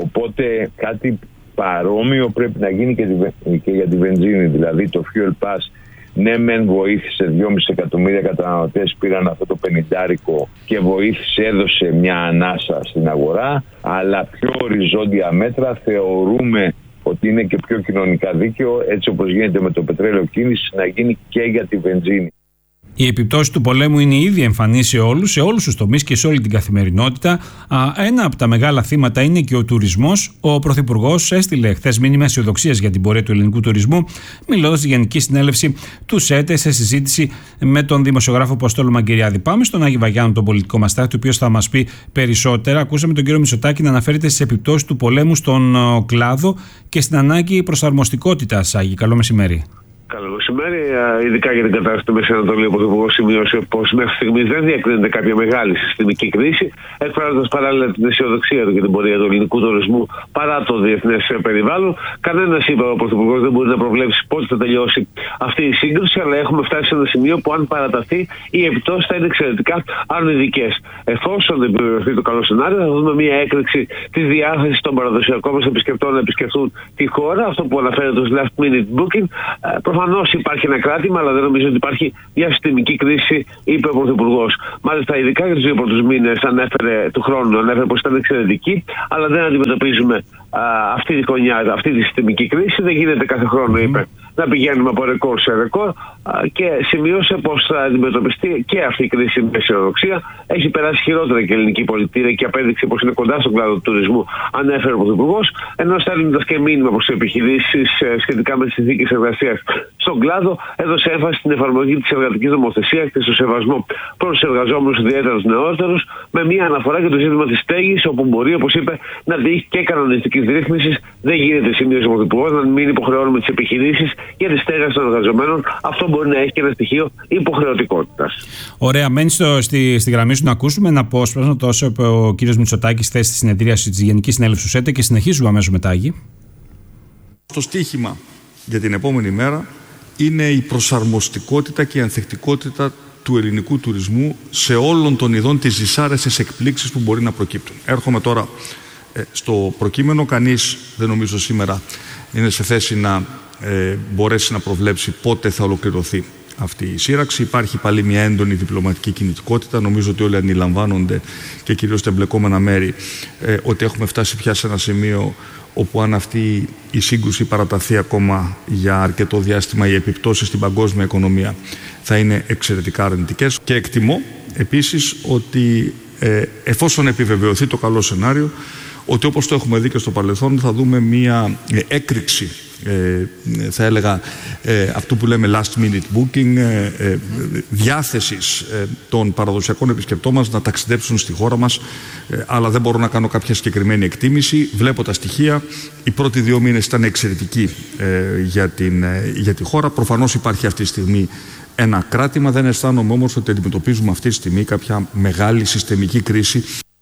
Οπότε κάτι παρόμοιο πρέπει να γίνει και για τη βενζίνη. Δηλαδή το Fuel Pass, ναι μεν βοήθησε, 2,5 εκατομμύρια καταναλωτές πήραν αυτό το 50 και βοήθησε, έδωσε μια ανάσα στην αγορά, αλλά πιο οριζόντια μέτρα θεωρούμε ότι είναι και πιο κοινωνικά δίκαιο, έτσι όπως γίνεται με το πετρέλαιο κίνηση, να γίνει και για τη βενζίνη. Η επιπτώση του πολέμου είναι ήδη εμφανή σε όλους τους τομείς και σε όλη την καθημερινότητα. Ένα από τα μεγάλα θύματα είναι και ο τουρισμός. Ο Πρωθυπουργός έστειλε χθες μήνυμα αισιοδοξίας για την πορεία του ελληνικού τουρισμού, μιλώντας στη Γενική Συνέλευση του ΣΕΤΕ σε συζήτηση με τον δημοσιογράφο Αποστόλου Μαγκυριάδη. Πάμε στον Άγιο Βαγιάννου, τον πολιτικό μας τάκτη, ο οποίος θα μας πει περισσότερα. Ακούσαμε τον κύριο Μητσοτάκη να αναφέρεται στις επιπτώσεις του πολέμου στον κλάδο και στην ανάγκη προσαρμοστικότητας. Άγιο, καλό μεσημέρι. Καλό μεσημέρι. Ειδικά για την κατάσταση στη Μέση Ανατολή, ο Πρωθυπουργός σημείωσε πως μέχρι στιγμής δεν διακρίνεται κάποια μεγάλη συστημική κρίση, εκφράζοντας παράλληλα την αισιοδοξία του για την πορεία του ελληνικού τουρισμού παρά το διεθνές περιβάλλον. Κανένας, είπε ο Πρωθυπουργός, δεν μπορεί να προβλέψει πότε θα τελειώσει αυτή η σύγκρουση, αλλά έχουμε φτάσει σε ένα σημείο που, αν παραταθεί, οι επιπτώσεις θα είναι εξαιρετικά αρνητικές. Εφόσον επιβεβαιωθεί το καλό σενάριο, θα δούμε μια έκρηξη της διάθεσης των παραδοσιακών μας επισκεπτών να επισκεφθούν τη χώρα, αυτό που αναφέρεται ως last minute booking. Προφανώς υπάρχει ένα κράτημα, αλλά δεν νομίζω ότι υπάρχει μια συστημική κρίση, είπε ο Πρωθυπουργός. Μάλιστα, ειδικά για τους 2 πρώτους μήνες του χρόνου, ανέφερε πως ήταν εξαιρετική, αλλά δεν αντιμετωπίζουμε αυτή τη χρονιά, αυτή τη συστημική κρίση. Δεν γίνεται κάθε χρόνο, είπε, να πηγαίνουμε από ρεκόρ σε ρεκόρ, και σημείωσε πως θα αντιμετωπιστεί και αυτή η κρίση με αισιοδοξία. Έχει περάσει χειρότερα και η ελληνική πολιτεία και απέδειξε πως είναι κοντά στον κλάδο του τουρισμού, ανέφερε ο Πρωθυπουργός, ενώ στέλνοντας και μήνυμα προς τις επιχειρήσεις σχετικά με τις συνθήκες εργασίας στον κλάδο, έδωσε έμφαση στην εφαρμογή της εργατικής νομοθεσίας και στο σεβασμό προς τους εργαζόμενους, ιδιαίτερα τους νεότερους, με μια αναφορά για το ζήτημα της στέγης, όπου μπορεί, όπως είπε, να τύχει και κανονιστικής ρύθμισης. Δεν γίνεται, σημείωσε ο Πρωθυπουργός, να μην υποχρεώνουμε τις επιχειρήσεις για τη στέγαση των εργαζομένων. Αυτό μπορεί να έχει και ένα στοιχείο υποχρεωτικότητας. Ωραία, μένει στη γραμμή σου να ακούσουμε ένα απόσπασμα, τόσο είπε ο κ. Μητσοτάκης χθες στη συνεδρίαση της Γενικής Συνέλευσης του ΣΕΤΕ, και συνεχίζουμε αμέσως μετά. Το στοίχημα για την επόμενη μέρα είναι η προσαρμοστικότητα και η ανθεκτικότητα του ελληνικού τουρισμού σε όλων των ειδών τις δυσάρεστες εκπλήξεις που μπορεί να προκύπτουν. Έρχομαι τώρα στο προκείμενο. Κανείς δεν νομίζω σήμερα είναι σε θέση να μπορέσει να προβλέψει πότε θα ολοκληρωθεί αυτή η σύραξη. Υπάρχει πάλι μια έντονη διπλωματική κινητικότητα. Νομίζω ότι όλοι αντιλαμβάνονται, και κυρίως τα εμπλεκόμενα μέρη, ότι έχουμε φτάσει πια σε ένα σημείο όπου αν αυτή η σύγκρουση παραταθεί ακόμα για αρκετό διάστημα, οι επιπτώσεις στην παγκόσμια οικονομία θα είναι εξαιρετικά αρνητικές. Και εκτιμώ επίσης ότι εφόσον επιβεβαιωθεί το καλό σενάριο, ότι όπως το έχουμε δει και στο παρελθόν, θα δούμε μία έκρηξη, θα έλεγα, αυτού που λέμε last minute booking, διάθεσης των παραδοσιακών επισκεπτών μας να ταξιδέψουν στη χώρα μας, αλλά δεν μπορώ να κάνω κάποια συγκεκριμένη εκτίμηση. Βλέπω τα στοιχεία. Οι πρώτοι 2 μήνες ήταν εξαιρετικοί για τη χώρα. Προφανώς υπάρχει αυτή τη στιγμή ένα κράτημα. Δεν αισθάνομαι όμως ότι αντιμετωπίζουμε αυτή τη στιγμή κάποια μεγάλη συστημική κρίση.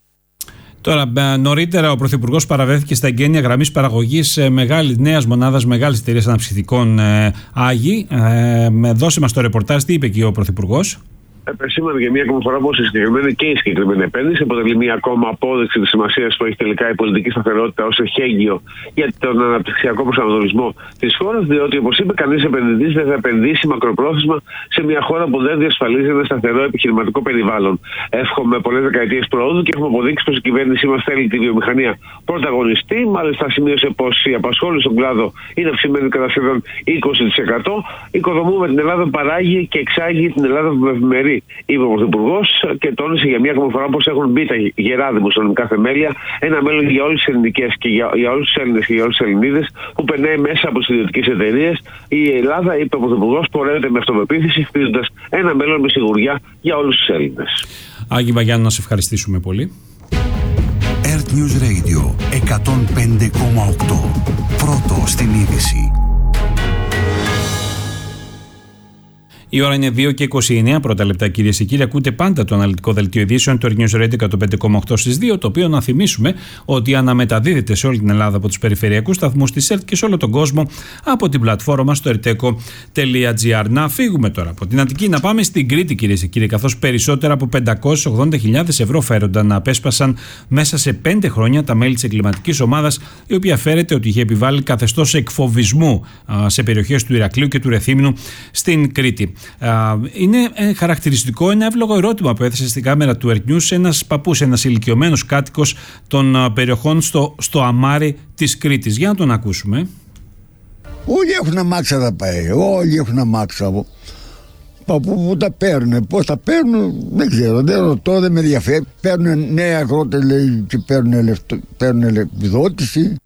Τώρα, νωρίτερα ο Πρωθυπουργός παραβρέθηκε στα εγγένεια γραμμής παραγωγής νέας μονάδας μεγάλης εταιρείας αναψυκτικών Άγι. Δώσε μας το ρεπορτάζ, τι είπε εκεί ο Πρωθυπουργός. Επεσήμανε για μία ακόμα φορά πως η συγκεκριμένη επένδυση αποτελεί μία ακόμα απόδειξη της σημασίας που έχει τελικά η πολιτική σταθερότητα ως εχέγγυο για τον αναπτυξιακό προσανατολισμό της χώρας, διότι, όπως είπε, κανείς επενδυτής δεν θα επενδύσει μακροπρόθεσμα σε μια χώρα που δεν διασφαλίζει ένα σταθερό επιχειρηματικό περιβάλλον. Εύχομαι πολλές δεκαετίες προόδου και έχουμε αποδείξει πως η κυβέρνησή μας θέλει τη βιομηχανία πρωταγωνιστή. Μάλιστα, σημείωσε πως η απασχόληση στον κλάδο είναι αυξημένη κατά σχεδόν 20%. Οικοδομούμε την Ελλάδα, παράγει και εξάγει την Ελλάδα που ευημερεί, είπε ο Πρωθυπουργός, και τόνισε για μία ακόμα φορά πως έχουν μπει τα γερά δημοσιονομικά θεμέλια, ένα μέλλον για όλες τις ελληνικές και για όλους τους Έλληνες και για όλες τις Ελληνίδες, που περνάει μέσα από τις ιδιωτικές εταιρείες. Η Ελλάδα, είπε ο Πρωθυπουργός, πορεύεται με αυτοπεποίθηση, χτίζοντας ένα μέλλον με σιγουριά για όλους τους Έλληνες. Άγγι Βαγιάννου, να σε ευχαριστήσουμε πολύ. Earth News Radio 105,8. Πρώτο στην είδηση. Η ώρα είναι 2:29 πρώτα λεπτά, κυρίες και κύριοι. Ακούτε πάντα το αναλυτικό δελτίο ειδήσεων του Earth News Radio 105,8 στις 2, το οποίο να θυμίσουμε ότι αναμεταδίδεται σε όλη την Ελλάδα από τους περιφερειακούς σταθμούς της ΕΡΤ και σε όλο τον κόσμο από την πλατφόρμα στο erteco.gr. Να φύγουμε τώρα από την Αττική, να πάμε στην Κρήτη, κυρίες και κύριοι, καθώς περισσότερα από 580.000 ευρώ φέρονταν να απέσπασαν μέσα σε 5 χρόνια τα μέλη της εγκληματικής ομάδας, η οποία φέρεται ότι είχε επιβάλει καθεστώς εκφοβισμού σε περιοχές του Ηρακλείου και του Ρεθύμνου στην Κρήτη. Είναι χαρακτηριστικό ένα εύλογο ερώτημα που έθεσε στην κάμερα του Earth News ένας παππούς, ένας ηλικιωμένος κάτοικος των περιοχών στο Αμάρι της Κρήτης. Για να τον ακούσουμε. Όλοι έχουν αμάξα θα πάει, όλοι έχουν αμάξα. Παππού που τα παίρνουν, πώς τα παίρνουν δεν ξέρω, δεν ρωτώ, δεν με ενδιαφέρει. Παίρνουν νέοι αγρότες, λέει, και παίρνουν επιδότηση.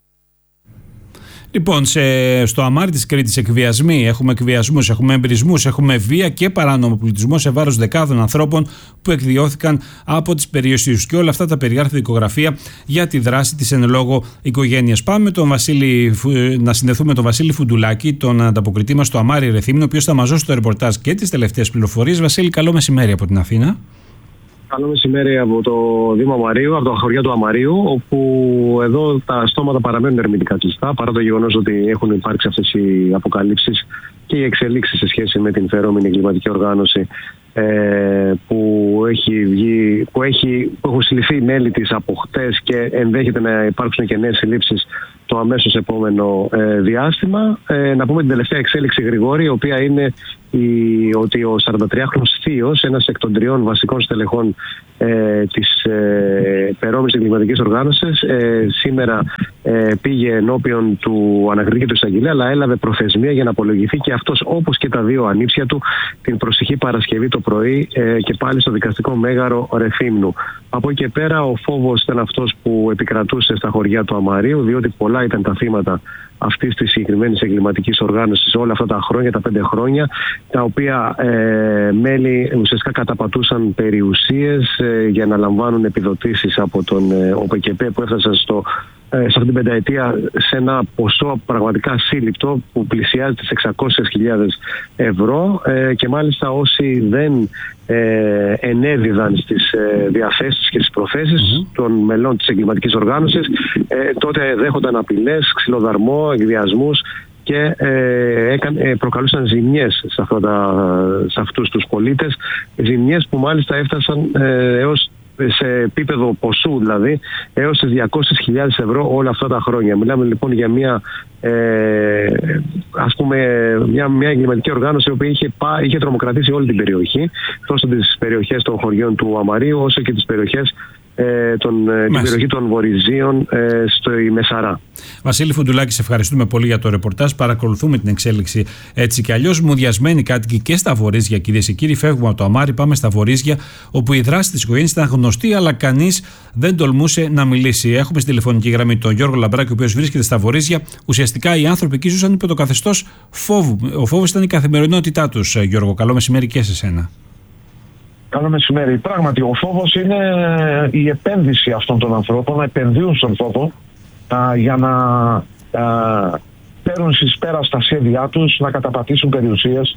Λοιπόν, στο Αμάρι της Κρήτης εκβιασμοί, έχουμε εκβιασμούς, έχουμε εμπρισμούς, έχουμε βία και παράνομο πολιτισμό σε βάρος δεκάδων ανθρώπων που εκδιώθηκαν από τις περιοχές. Και όλα αυτά τα περιγράφει η δικογραφία για τη δράση της εν λόγω οικογένειας. Πάμε να συνδεθούμε με τον Βασίλη Φουντουλάκη, τον ανταποκριτή μας στο Αμάρι Ρεθύμνο, ο οποίος θα μας δώσει το ρεπορτάζ και τις τελευταίες πληροφορίες. Βασίλη, καλό μεσημέρι από την Αθήνα. Καλό μεσημέρι από το Δήμο Αμαρίου, από τα χωριά του Αμαρίου, όπου εδώ τα στόματα παραμένουν ερμητικά κλειστά, παρά το γεγονός ότι έχουν υπάρξει αυτές οι αποκαλύψεις και οι εξελίξεις σε σχέση με την φερόμενη εγκληματική οργάνωση που έχουν συλληφθεί μέλη της από χτες και ενδέχεται να υπάρξουν και νέες συλλήψεις το αμέσως επόμενο διάστημα. Να πούμε την τελευταία εξέλιξη, Γρηγόρη, η οποία είναι ότι ο 43χρονος θείος, ένας εκ των 3 βασικών στελεχών της περόμενης εγκληματικής οργάνωσης, σήμερα πήγε ενώπιον του ανακριτή και του εισαγγελέα, αλλά έλαβε προθεσμία για να απολογηθεί και αυτός, όπως και τα 2 ανήψια του, την προσεχή Παρασκευή το πρωί και πάλι στο δικαστικό μέγαρο Ρεθύμνου. Από εκεί και πέρα ο φόβος ήταν αυτός που επικρατούσε στα χωριά του Αμαρίου, διότι πολλά ήταν τα θύματα αυτής της συγκεκριμένης εγκληματικής οργάνωσης όλα αυτά τα χρόνια, τα 5 χρόνια, τα οποία μέλη ουσιαστικά καταπατούσαν περιουσίες για να λαμβάνουν επιδοτήσεις από τον ΟΠΚΠ, που έφτασαν σε αυτήν την πενταετία σε ένα ποσό πραγματικά σύλληπτο που πλησιάζει τις 600.000 ευρώ, και μάλιστα όσοι δεν ενέδιδαν στις διαθέσεις και στις προθέσεις των μελών της εγκληματικής οργάνωσης, τότε δέχονταν απειλές, ξυλοδαρμό, εκβιασμούς και προκαλούσαν ζημιές σε αυτούς τους πολίτες, ζημιές που μάλιστα έφτασαν έως σε επίπεδο ποσού, δηλαδή έως τις 200.000 ευρώ όλα αυτά τα χρόνια. Μιλάμε λοιπόν για μια εγκληματική οργάνωση η οποία είχε τρομοκρατήσει όλη την περιοχή, τόσο τις περιοχές των χωριών του Αμαρίου όσο και τις περιοχές την περιοχή των Βορειζίων στο Μεσαρά. Βασίλη Φουντουλάκη, σε ευχαριστούμε πολύ για το ρεπορτάζ. Παρακολουθούμε την εξέλιξη έτσι κι αλλιώς. Μουδιασμένοι κάτοικοι και στα Βορίζια, κυρίες και κύριοι. Φεύγουμε από το Αμάρι, πάμε στα Βορίζια, όπου η δράση της οικογένειας ήταν γνωστή, αλλά κανείς δεν τολμούσε να μιλήσει. Έχουμε στη τηλεφωνική γραμμή τον Γιώργο Λαμπράκη, ο οποίος βρίσκεται στα Βορίζια. Ουσιαστικά οι άνθρωποι εκεί ζούσαν υπό το καθεστώς φόβου. Ο φόβος ήταν η καθημερινότητά τους. Γιώργο, καλό μεσημέρι και σε σένα. Καλό μεσημέρι. Πράγματι, ο φόβος είναι η επένδυση αυτών των ανθρώπων, να επενδύουν στον φόβο για να παίρνουν στις πέρα στα σχέδιά τους, να καταπατήσουν περιουσίες,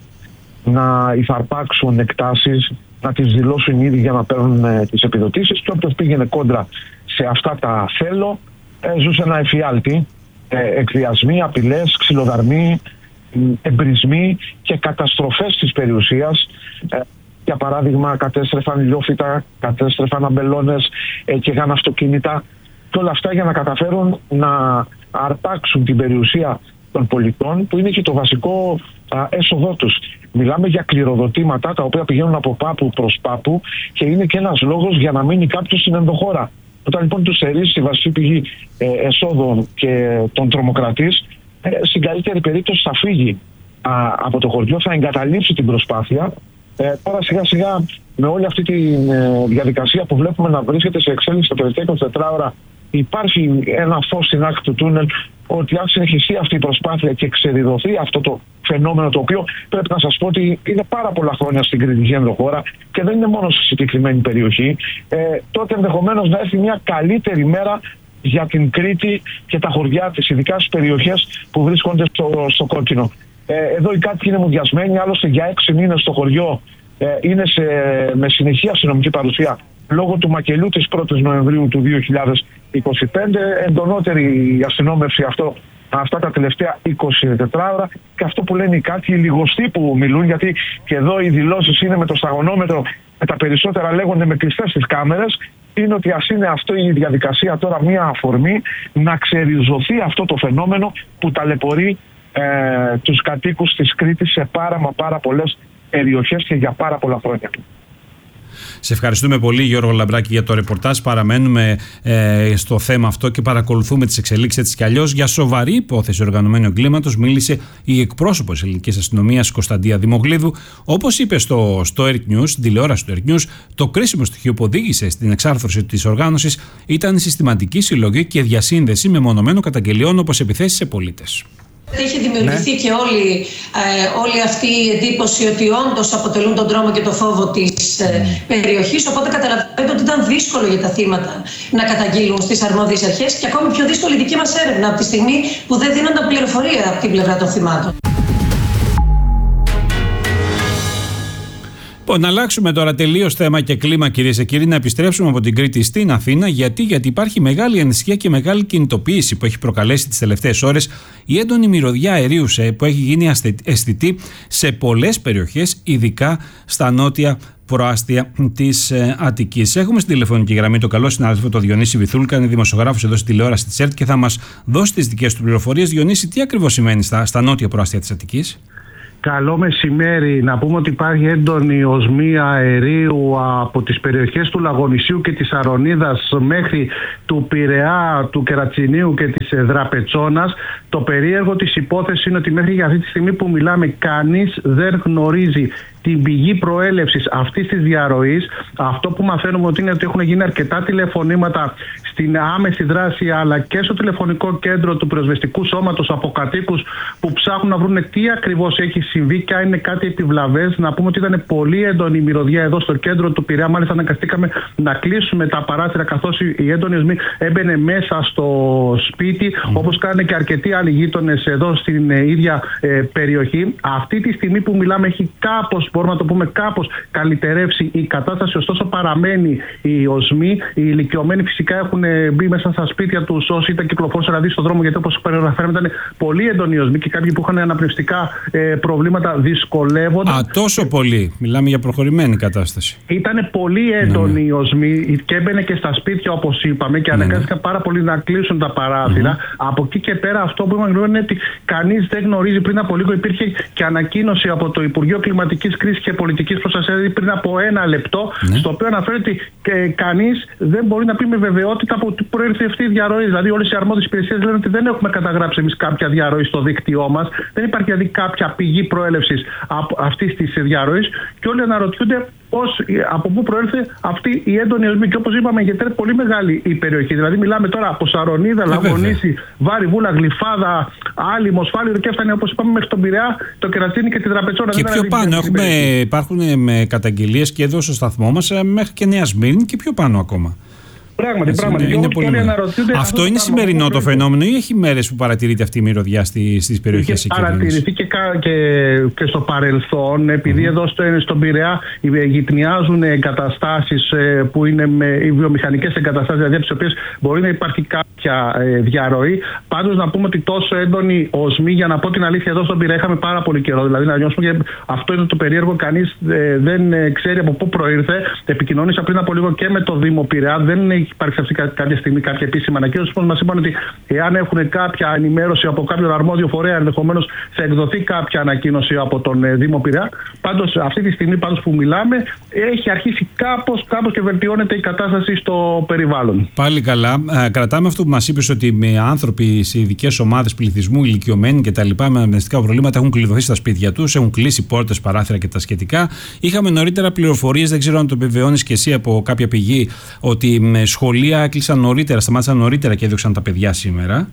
να υφαρπάξουν εκτάσεις, να τις δηλώσουν ήδη για να παίρνουν τις επιδοτήσεις, και όποιος πήγαινε κόντρα σε αυτά τα θέλω ζούσε ένα εφιάλτη, εκβιασμοί, απειλές, ξυλοδαρμοί, εμπρισμοί και καταστροφές της περιουσίας. Για παράδειγμα, κατέστρεφαν ηλιόφυτα, κατέστρεφαν αμπελώνες και αυτοκίνητα, και όλα αυτά για να καταφέρουν να αρπάξουν την περιουσία των πολιτών, που είναι και το βασικό έσοδό τους. Μιλάμε για κληροδοτήματα τα οποία πηγαίνουν από πάπου προς πάπου και είναι και ένας λόγος για να μείνει κάποιος στην ενδοχώρα. Όταν λοιπόν τους στερήσει η βασική πηγή εσόδων και τον τρομοκρατής, στην καλύτερη περίπτωση θα φύγει από το χωριό, θα εγκαταλείψει την προσπάθεια. Τώρα σιγά σιγά με όλη αυτή τη διαδικασία που βλέπουμε να βρίσκεται σε εξέλιξη τα τελευταία 24 ώρα, υπάρχει ένα φως στην άκρη του τούνελ ότι αν συνεχιστεί αυτή η προσπάθεια και ξεδιδωθεί αυτό το φαινόμενο, το οποίο πρέπει να σας πω ότι είναι πάρα πολλά χρόνια στην κριτική ενδοχώρα και δεν είναι μόνο στη συγκεκριμένη περιοχή, τότε ενδεχομένως να έρθει μια καλύτερη μέρα για την Κρήτη και τα χωριά της, ειδικά στις περιοχές που βρίσκονται στο κόκκινο. Εδώ οι κάτοικοι είναι μουδιασμένοι, άλλωστε για 6 μήνες στο χωριό είναι με συνεχή αστυνομική παρουσία λόγω του μακελιού της 1ης Νοεμβρίου του 2025. Εντονότερη η αστυνόμευση αυτά τα τελευταία 24 ώρα, και αυτό που λένε οι κάτοικοι, οι λιγοστοί που μιλούν, γιατί και εδώ οι δηλώσεις είναι με το σταγονόμετρο, με τα περισσότερα λέγονται με κλειστές τις κάμερες, είναι ότι ας είναι αυτό η διαδικασία τώρα μια αφορμή να ξεριζωθεί αυτό το φαινόμενο που ταλαιπωρεί τους κατοίκους της Κρήτης σε πάρα πολλές περιοχές και για πάρα πολλά χρόνια. Σε ευχαριστούμε πολύ, Γιώργο Λαμπράκη, για το ρεπορτάζ. Παραμένουμε στο θέμα αυτό και παρακολουθούμε τις εξελίξεις έτσι κι αλλιώς. Για σοβαρή υπόθεση οργανωμένου εγκλήματος μίλησε η εκπρόσωπος της ελληνικής αστυνομίας Κωνσταντία Δημογλίδου. Όπως είπε στο Earth News, την τηλεόραση του Earth News, το κρίσιμο στοιχείο που οδήγησε στην εξάρθρωση της οργάνωσης ήταν η συστηματική συλλογή και διασύνδεση μεμονωμένων καταγγελιών όπως επιθέσεις σε πολίτες. Έχει δημιουργηθεί και όλη αυτή η εντύπωση ότι όντως αποτελούν τον τρόμο και το φόβο της περιοχής, οπότε καταλαβαίνετε ότι ήταν δύσκολο για τα θύματα να καταγγείλουν στις αρμόδιες αρχές και ακόμη πιο δύσκολη η δική μας έρευνα από τη στιγμή που δεν δίνονταν πληροφορία από την πλευρά των θυμάτων. Να αλλάξουμε τώρα τελείως θέμα και κλίμα, κυρίες και κύριοι, να επιστρέψουμε από την Κρήτη στην Αθήνα. Γιατί υπάρχει μεγάλη ανησυχία και μεγάλη κινητοποίηση που έχει προκαλέσει τις τελευταίες ώρες η έντονη μυρωδιά αερίου που έχει γίνει αισθητή σε πολλές περιοχές, ειδικά στα νότια προάστια της Αττικής. Έχουμε στην τηλεφωνική γραμμή τον καλό συνάδελφο τον Διονύση Βυθούλκα, είναι δημοσιογράφος εδώ στη τηλεόραση της ΕΡΤ και θα μας δώσει τις δικές του πληροφορίες. Διονύση, τι ακριβώς σημαίνει στα νότια προάστια της Αττικής? Καλό μεσημέρι. Να πούμε ότι υπάρχει έντονη οσμία αερίου από τις περιοχές του Λαγονησίου και της Αρονίδας μέχρι του Πειραιά, του Κερατσινίου και της Δραπετσόνας. Το περίεργο της υπόθεσης είναι ότι μέχρι για αυτή τη στιγμή που μιλάμε κανείς δεν γνωρίζει την πηγή προέλευσης αυτής της διαρροής. Αυτό που μαθαίνουμε ότι είναι ότι έχουν γίνει αρκετά τηλεφωνήματα στην άμεση δράση αλλά και στο τηλεφωνικό κέντρο του πυροσβεστικού σώματος από κατοίκους που ψάχνουν να βρουν τι ακριβώς έχει συμβεί και αν είναι κάτι επιβλαβές. Να πούμε ότι ήταν πολύ έντονη η μυρωδιά εδώ στο κέντρο του Πειραιά. Μάλιστα αναγκαστήκαμε να κλείσουμε τα παράθυρα καθώς η έντονη οσμή έμπαινε μέσα στο σπίτι, όπως κάνουν και αρκετοί άλλοι γείτονες εδώ στην ίδια περιοχή. Αυτή τη στιγμή που μιλάμε έχει κάπως μπορούμε να το πούμε κάπως καλυτερεύσει η κατάσταση. Ωστόσο παραμένει η οσμή. Οι ηλικιωμένοι φυσικά έχουν μπει μέσα στα σπίτια τους όσοι ήταν κυκλοφόρησαν δηλαδή στον δρόμο, γιατί όπως περιγραφέραμε ήταν πολύ έντονοι οι οσμοί και κάποιοι που είχαν αναπνευστικά προβλήματα δυσκολεύονταν. Τόσο πολύ. Μιλάμε για προχωρημένη κατάσταση. Ήταν πολύ έντονοι οι οσμοί και έμπαινε και στα σπίτια όπως είπαμε και αναγκάστηκαν πάρα πολύ να κλείσουν τα παράθυρα. Από εκεί και πέρα αυτό που είπαμε είναι ότι κανείς δεν γνωρίζει. Πριν από λίγο υπήρχε και ανακοίνωση από το Υπουργείο Κλιματικής Κρίσης και Πολιτικής Προστασίας πριν από 1 λεπτό, στο οποίο αναφέρει ότι κανείς δεν μπορεί να πει με βεβαιότητα από πού προήρθε αυτή η διαρροή. Δηλαδή, όλες οι αρμόδιες υπηρεσίες λένε ότι δεν έχουμε καταγράψει εμείς κάποια διαρροή στο δίκτυό μας. Δεν υπάρχει δηλαδή κάποια πηγή προέλευσης αυτής της διαρροής και όλοι αναρωτιούνται από πού προέρθε αυτή η έντονη οσμή. Και όπως είπαμε, γιατί είναι πολύ μεγάλη η περιοχή. Δηλαδή, μιλάμε τώρα από Σαρονίδα, Λαγονίση, Βάρη, Βούλα, Γλυφάδα, Άλυμο, Σφάλιρο και έφτανε όπως είπαμε μέχρι τον Πειραιά, το Κερατσίνι και τη Δραπετσόνα. Και πιο πάνω υπάρχουν καταγγελίες και εδώ στο σταθμό μας μέχρι και Νέα Σμύρνη και πιο πάνω ακόμα. Πράγματι. Είναι πολύ αυτό είναι σημερινό το φαινόμενο ή έχει μέρες που παρατηρείται αυτή η μυρωδιά στις περιοχές εκεί? Παρατηρηθεί και στο παρελθόν, επειδή εδώ στον Πειραιά γυτνιάζουν εγκαταστάσεις που είναι οι βιομηχανικές εγκαταστάσεις, δηλαδή από τις οποίες μπορεί να υπάρχει κάποια διαρροή. Πάντως να πούμε ότι τόσο έντονη οσμή, για να πω την αλήθεια, εδώ στον Πειραιά είχαμε πάρα πολύ καιρό. Δηλαδή να νιώσουμε, και αυτό είναι το περίεργο, κανείς δεν ξέρει από πού προήρθε. Επικοινώνησα πριν από λίγο και με το Δήμο Πειραιά. Δεν έχει υπάρξει αυτή κάποια στιγμή κάποια επίσημη ανακοίνωση. Μας είπαν ότι εάν έχουν κάποια ενημέρωση από κάποιον αρμόδιο φορέα, ενδεχομένως θα εκδοθεί κάποια ανακοίνωση από τον Δήμο Πειραιά. Πάντως, αυτή τη στιγμή που μιλάμε, έχει αρχίσει κάπως και βελτιώνεται η κατάσταση στο περιβάλλον. Πάλι καλά. Κρατάμε αυτό που μας είπες, ότι με άνθρωποι σε ειδικές ομάδες πληθυσμού, ηλικιωμένοι κτλ. Με αναπνευστικά προβλήματα έχουν κλειδωθεί στα σπίτια τους, έχουν κλείσει πόρτες, παράθυρα και τα σχετικά. Είχαμε νωρίτερα πληροφορίες, δεν ξέρω αν το επιβεβαιώνεις και εσύ από κάποια πηγή, ότι σχολεία έκλεισαν νωρίτερα, σταμάτησαν νωρίτερα και έδωξαν τα παιδιά σήμερα.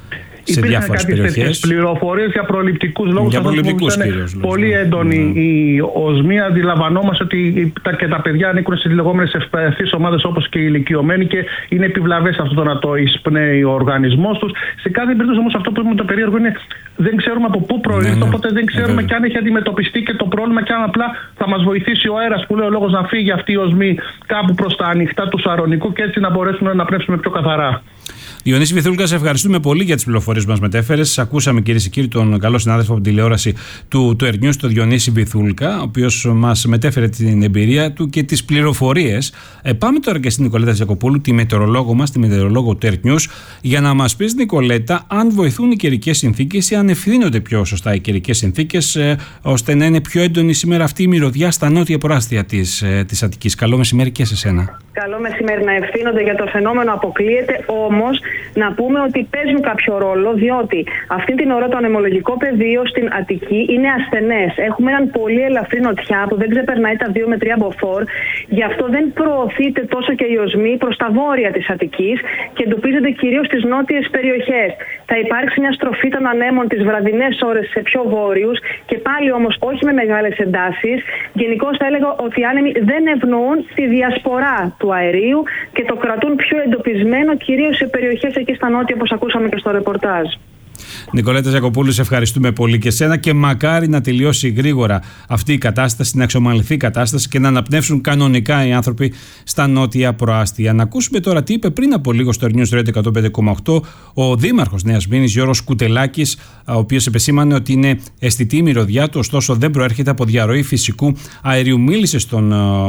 Σε διάφορες περιοχές. Πληροφορίες για προληπτικούς λόγους. Για προληπτικούς κυρίως. Πολύ έντονη η οσμή. Αντιλαμβανόμαστε ότι και τα παιδιά ανήκουν στις λεγόμενες ευπαθείς ομάδες όπως και οι ηλικιωμένοι και είναι επιβλαβές αυτό να το εισπνέει ο οργανισμός τους. Σε κάθε περίπτωση όμως αυτό που είπαμε το περίεργο είναι δεν ξέρουμε από πού προήλθε, οπότε δεν ξέρουμε και αν έχει αντιμετωπιστεί και το πρόβλημα και αν απλά θα μας βοηθήσει ο αέρας που λέει ο λόγος να φύγει αυτή η οσμή κάπου προς τα ανοιχτά του Σαρονικού και έτσι να μπορέσουμε να πνεύσουμε πιο καθαρά. Διονύση Βυθούλκα, σε ευχαριστούμε πολύ για τις πληροφορίες που μας μετέφερες. Ακούσαμε, κυρίες και κύριοι, τον καλό συνάδελφο από την τηλεόραση του Earth News, τον Διονύση Βυθούλκα, ο οποίος μας μετέφερε την εμπειρία του και τις πληροφορίες. Πάμε τώρα και στην Νικολέτα Ζακοπούλου, τη μετεωρολόγο μας, τη μετεωρολόγο του Earth News, για να μας πεις, Νικολέτα, αν βοηθούν οι καιρικές συνθήκες ή αν ευθύνονται πιο σωστά οι καιρικές συνθήκες, ώστε να είναι πιο έντονη σήμερα αυτή η μυρωδιά στα νότια προάστια της Αττικής. Καλό μεσημέρι και σε σένα. Καλό μεσημέρι. Να ευθύνονται για το φαινόμενο αποκλείεται, όμως να πούμε ότι παίζουν κάποιο ρόλο, διότι αυτή την ώρα το ανεμολογικό πεδίο στην Αττική είναι ασθενές. Έχουμε έναν πολύ ελαφρύ νοτιά που δεν ξεπερνάει τα 2 με 3 μποφόρ, γι' αυτό δεν προωθείται τόσο και η οσμή προς τα βόρεια της Αττικής και εντοπίζεται κυρίως στις νότιες περιοχές. Θα υπάρξει μια στροφή των ανέμων τις βραδινές ώρες σε πιο βόρειους και πάλι όμως όχι με μεγάλες εντάσεις. Γενικώς θα έλεγα ότι οι άνεμοι δεν ευνοούν τη διασπορά του αερίου και το κρατούν πιο εντοπισμένο κυρίως σε περιοχές εκεί στα νότια, όπως ακούσαμε και στο ρεπορτάζ. Νικολέτα Ζακοπούλου, σε ευχαριστούμε πολύ και σένα και μακάρι να τελειώσει γρήγορα αυτή η κατάσταση, να εξομαλυνθεί η κατάσταση και να αναπνεύσουν κανονικά οι άνθρωποι στα νότια προάστια. Να ακούσουμε τώρα τι είπε πριν από λίγο στο News Radio 105,8 ο Δήμαρχος Νέας Μήνης Γιώργος Κουτελάκης, ο οποίος επεσήμανε ότι είναι αισθητή η μυρωδιά του, ωστόσο δεν προέρχεται από διαρροή φυσικού αερίου. Μίλησε στον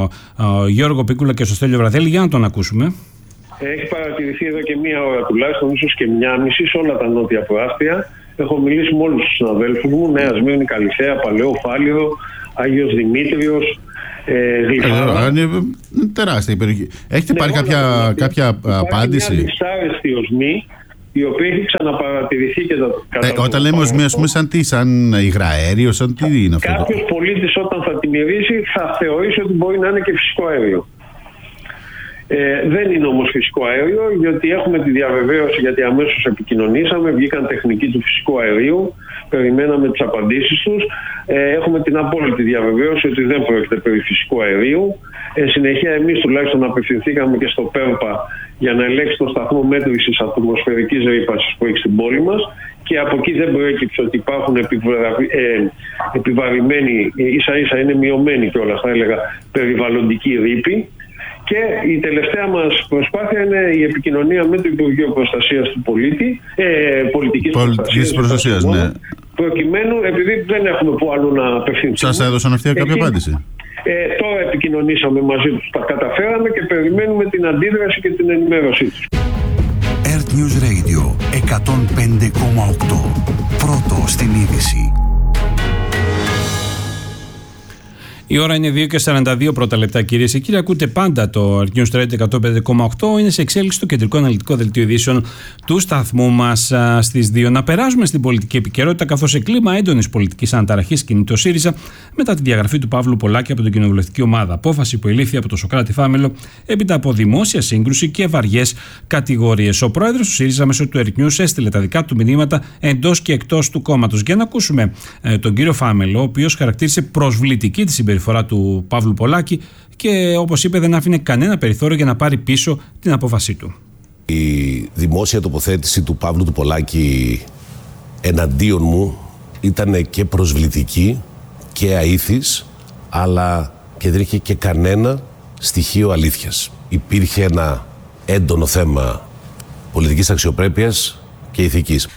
Γιώργο Πίκουλα και στο Στέλιο Βραδέλη, για να τον ακούσουμε. Έχει παρατηρηθεί εδώ και μία ώρα τουλάχιστον, ίσως και μία μισή, σε όλα τα νότια προάστια. Έχω μιλήσει με όλους τους συναδέλφους μου, Νέα Σμύρνη, Καλυθέα, Παλαιό, Φάληρο, Άγιος Δημήτριος, Γλυφάδα. Είναι τεράστια η περιοχή. Έχετε πάρει κάποια απάντηση? Υπάρχει μια δυσάρεστη οσμή, η οποία έχει ξαναπαρατηρηθεί και τα όταν λέμε οσμή, ας πούμε, σαν υγραέριο, σαν τι είναι αυτό? Κάποιος πολίτης όταν θα τη μυρίσει θα θεωρήσει ότι μπορεί να είναι και φυσικό αέριο. Δεν είναι όμως φυσικό αέριο, γιατί έχουμε τη διαβεβαίωση, γιατί αμέσως επικοινωνήσαμε, βγήκαν τεχνικοί του φυσικού αερίου, περιμέναμε τις απαντήσεις τους. Έχουμε την απόλυτη διαβεβαίωση ότι δεν πρόκειται περί φυσικού αερίου. Συνεχεία εμείς τουλάχιστον απευθυνθήκαμε και στο ΠΕΡΠΑ για να ελέγξει τον σταθμό μέτρησης ατμοσφαιρικής ρήπανσης που έχει στην πόλη μας και από εκεί δεν προέκυψε ότι υπάρχουν επιβαρημένοι, ίσα-ίσα είναι μειωμένοι κιόλας, θα έλεγα, περιβαλλοντικοί ρήποι. Και η τελευταία μας προσπάθεια είναι η επικοινωνία με το Υπουργείο Προστασίας του Πολίτη, Πολιτικής Προστασίας, ναι. Προκειμένου, επειδή δεν έχουμε που άλλο να απευθυνθούμε. Σας έδωσαν αυτή κάποια απάντηση? Τώρα επικοινωνήσαμε μαζί τους, τα καταφέραμε και περιμένουμε την αντίδραση και την ενημέρωσή τους. Earth News Radio 105,8. Πρώτο στην είδηση. Η ώρα είναι 2:42 πρώτα λεπτά, κυρίες και κύριοι. Ακούτε πάντα το Earth News Radio 105,8. Είναι σε εξέλιξη το κεντρικό αναλυτικό δελτίο ειδήσεων του σταθμού μας στις 2. Να περάσουμε στην πολιτική επικαιρότητα, καθώς σε κλίμα έντονης πολιτικής αναταραχής κινείται ο ΣΥΡΙΖΑ μετά τη διαγραφή του Παύλου Πολάκη από την κοινοβουλευτική ομάδα. Απόφαση που ελήφθη από τον Σωκράτη Φάμελο έπειτα από δημόσια σύγκρουση και βαριές κατηγορίες. Ο πρόεδρος του ΣΥΡΙΖΑ μέσω του Earth News έστειλε τα δικά του μηνύματα εντός και εκτός του κόμματος. Για να ακούσουμε τον κύριο Φάμελο, ο οποίος χαρακτήρισε προσβλητική τη συμπεριφορά του Παύλου Πολάκη και, όπως είπε, δεν άφηνε κανένα περιθώριο για να πάρει πίσω την απόφασή του. Η δημόσια τοποθέτηση του Παύλου του Πολάκη εναντίον μου ήταν και προσβλητική και αήθης, αλλά και δεν είχε και κανένα στοιχείο αλήθειας. Υπήρχε ένα έντονο θέμα πολιτικής αξιοπρέπειας και ηθικής.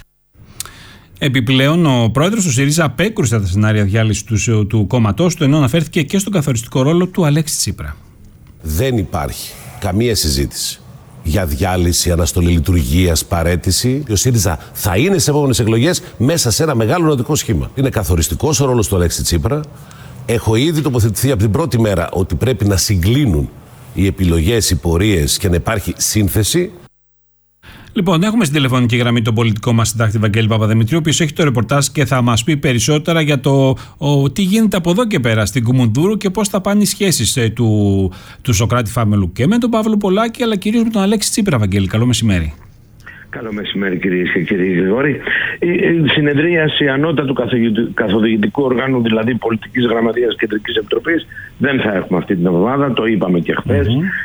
Επιπλέον, ο πρόεδρος του ΣΥΡΙΖΑ απέκρουσε τα σενάρια διάλυσης του κόμματός του, ενώ αναφέρθηκε και στον καθοριστικό ρόλο του Αλέξη Τσίπρα. Δεν υπάρχει καμία συζήτηση για διάλυση, αναστολή λειτουργίας, παραίτηση. Ο ΣΥΡΙΖΑ θα είναι στις επόμενες εκλογές μέσα σε ένα μεγάλο ενωτικό σχήμα. Είναι καθοριστικός ο ρόλος του Αλέξη Τσίπρα. Έχω ήδη τοποθετηθεί από την πρώτη μέρα ότι πρέπει να συγκλίνουν οι επιλογές, οι πορείες και να υπάρχει σύνθεση. Λοιπόν, έχουμε στην τηλεφωνική γραμμή τον πολιτικό μας συντάκτη Βαγγέλη Παπαδημητρίου, ο οποίος έχει το ρεπορτάζ και θα μας πει περισσότερα για το τι γίνεται από εδώ και πέρα στην Κουμουνδούρου και πώς θα πάνε οι σχέσεις του Σωκράτη Φάμελου και με τον Παύλο Πολάκη, αλλά κυρίως με τον Αλέξη Τσίπρα. Βαγγέλη, καλό μεσημέρι. Καλό μεσημέρι, κυρίες και κύριοι Γρηγόρη. Η συνεδρίαση ανώτατου καθοδηγητικού οργάνου, δηλαδή Πολιτικής Γραμματείας Κεντρικής Επιτροπής, δεν θα έχουμε αυτή την εβδομάδα, το είπαμε και χθες.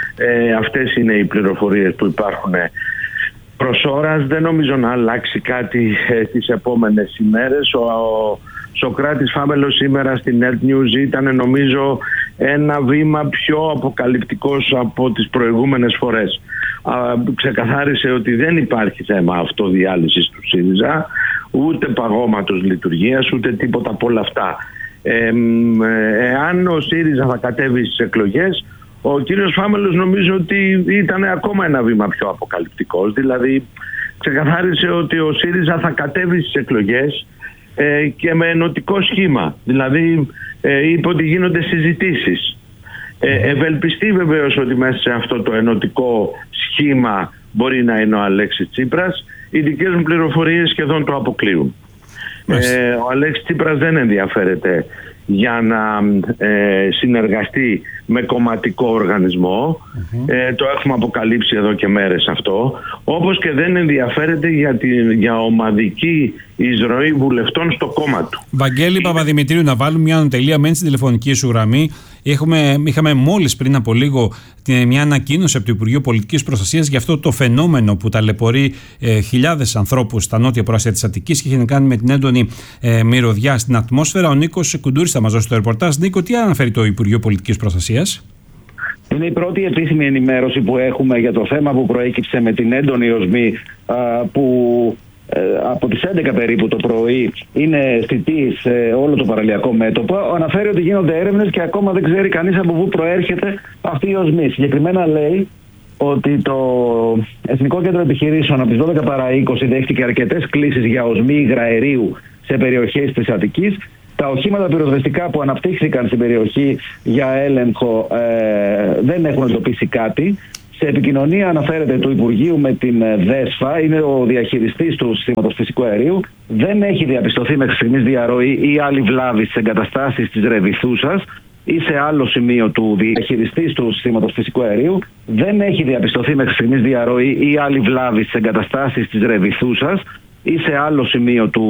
Αυτές είναι οι πληροφορίες που υπάρχουν προς ώρας. Δεν νομίζω να αλλάξει κάτι τις επόμενες ημέρες. Ο Σωκράτης Φάμελος σήμερα στην Earth News ήταν, νομίζω, ένα βήμα πιο αποκαλυπτικός από τις προηγούμενες φορές. Ξεκαθάρισε ότι δεν υπάρχει θέμα αυτοδιάλυσης του ΣΥΡΙΖΑ, ούτε παγώματος λειτουργίας, ούτε τίποτα από όλα αυτά. Εάν ο ΣΥΡΙΖΑ θα κατέβει στις εκλογές, ο κύριος Φάμελος νομίζω ότι ήταν ακόμα ένα βήμα πιο αποκαλυπτικός. Δηλαδή ξεκαθάρισε ότι ο ΣΥΡΙΖΑ θα κατέβει στις εκλογές και με ενωτικό σχήμα. Δηλαδή είπε ότι γίνονται συζητήσεις. Ευελπιστεί βεβαίως ότι μέσα σε αυτό το ενωτικό σχήμα μπορεί να είναι ο Αλέξης Τσίπρας. Οι δικές μου πληροφορίες σχεδόν το αποκλείουν. Ο Αλέξης Τσίπρας δεν ενδιαφέρεται για να συνεργαστεί με κομματικό οργανισμό. Το έχουμε αποκαλύψει εδώ και μέρες αυτό. Όπως και δεν ενδιαφέρεται για ομαδική εισρωή βουλευτών στο κόμμα του. Βαγγέλη Παπαδημητρίου, να βάλουμε μια ανατελεία μένει στην τηλεφωνική σου γραμμή. Είχαμε μόλις πριν από λίγο μια ανακοίνωση από το Υπουργείο Πολιτικής Προστασίας για αυτό το φαινόμενο που ταλαιπωρεί χιλιάδες ανθρώπους στα νότια προάστια της Αττικής και έχει να κάνει με την έντονη μυρωδιά στην ατμόσφαιρα. Ο Νίκος Κουντούρης θα μας δώσει το ρεπορτάζ. Νίκο, τι αναφέρει το Υπουργείο Πολιτικής Προστασίας? Είναι η πρώτη επίσημη ενημέρωση που έχουμε για το θέμα που προέκυψε με την έντονη οσμή που από τις 11 περίπου το πρωί είναι αισθητή σε όλο το παραλιακό μέτωπο. Αναφέρει ότι γίνονται έρευνες και ακόμα δεν ξέρει κανείς από πού προέρχεται αυτή η οσμή. Συγκεκριμένα λέει ότι το Εθνικό Κέντρο Επιχειρήσεων από τις 12 παρά 20 δέχτηκε αρκετές κλήσεις για οσμή υγραερίου σε περιοχές της Αττικής. Τα οχήματα πυροσβεστικά που αναπτύχθηκαν στην περιοχή για έλεγχο δεν έχουν εντοπίσει κάτι. Σε επικοινωνία αναφέρεται του Υπουργείου με την ΔΕΣΦΑ, είναι ο διαχειριστής του συστήματος φυσικού αερίου. Δεν έχει διαπιστωθεί μέχρι στιγμής διαρροή ή άλλη βλάβη στις εγκαταστάσεις της Ρεβιθούσας ή σε άλλο σημείο του διαχειριστής του συστήματος φυσικού αερίου. Δεν έχει διαπιστωθεί μέχρι στιγμής διαρροή ή άλλη βλάβη στις εγκαταστάσεις της Ρεβιθούσας ή σε άλλο σημείο του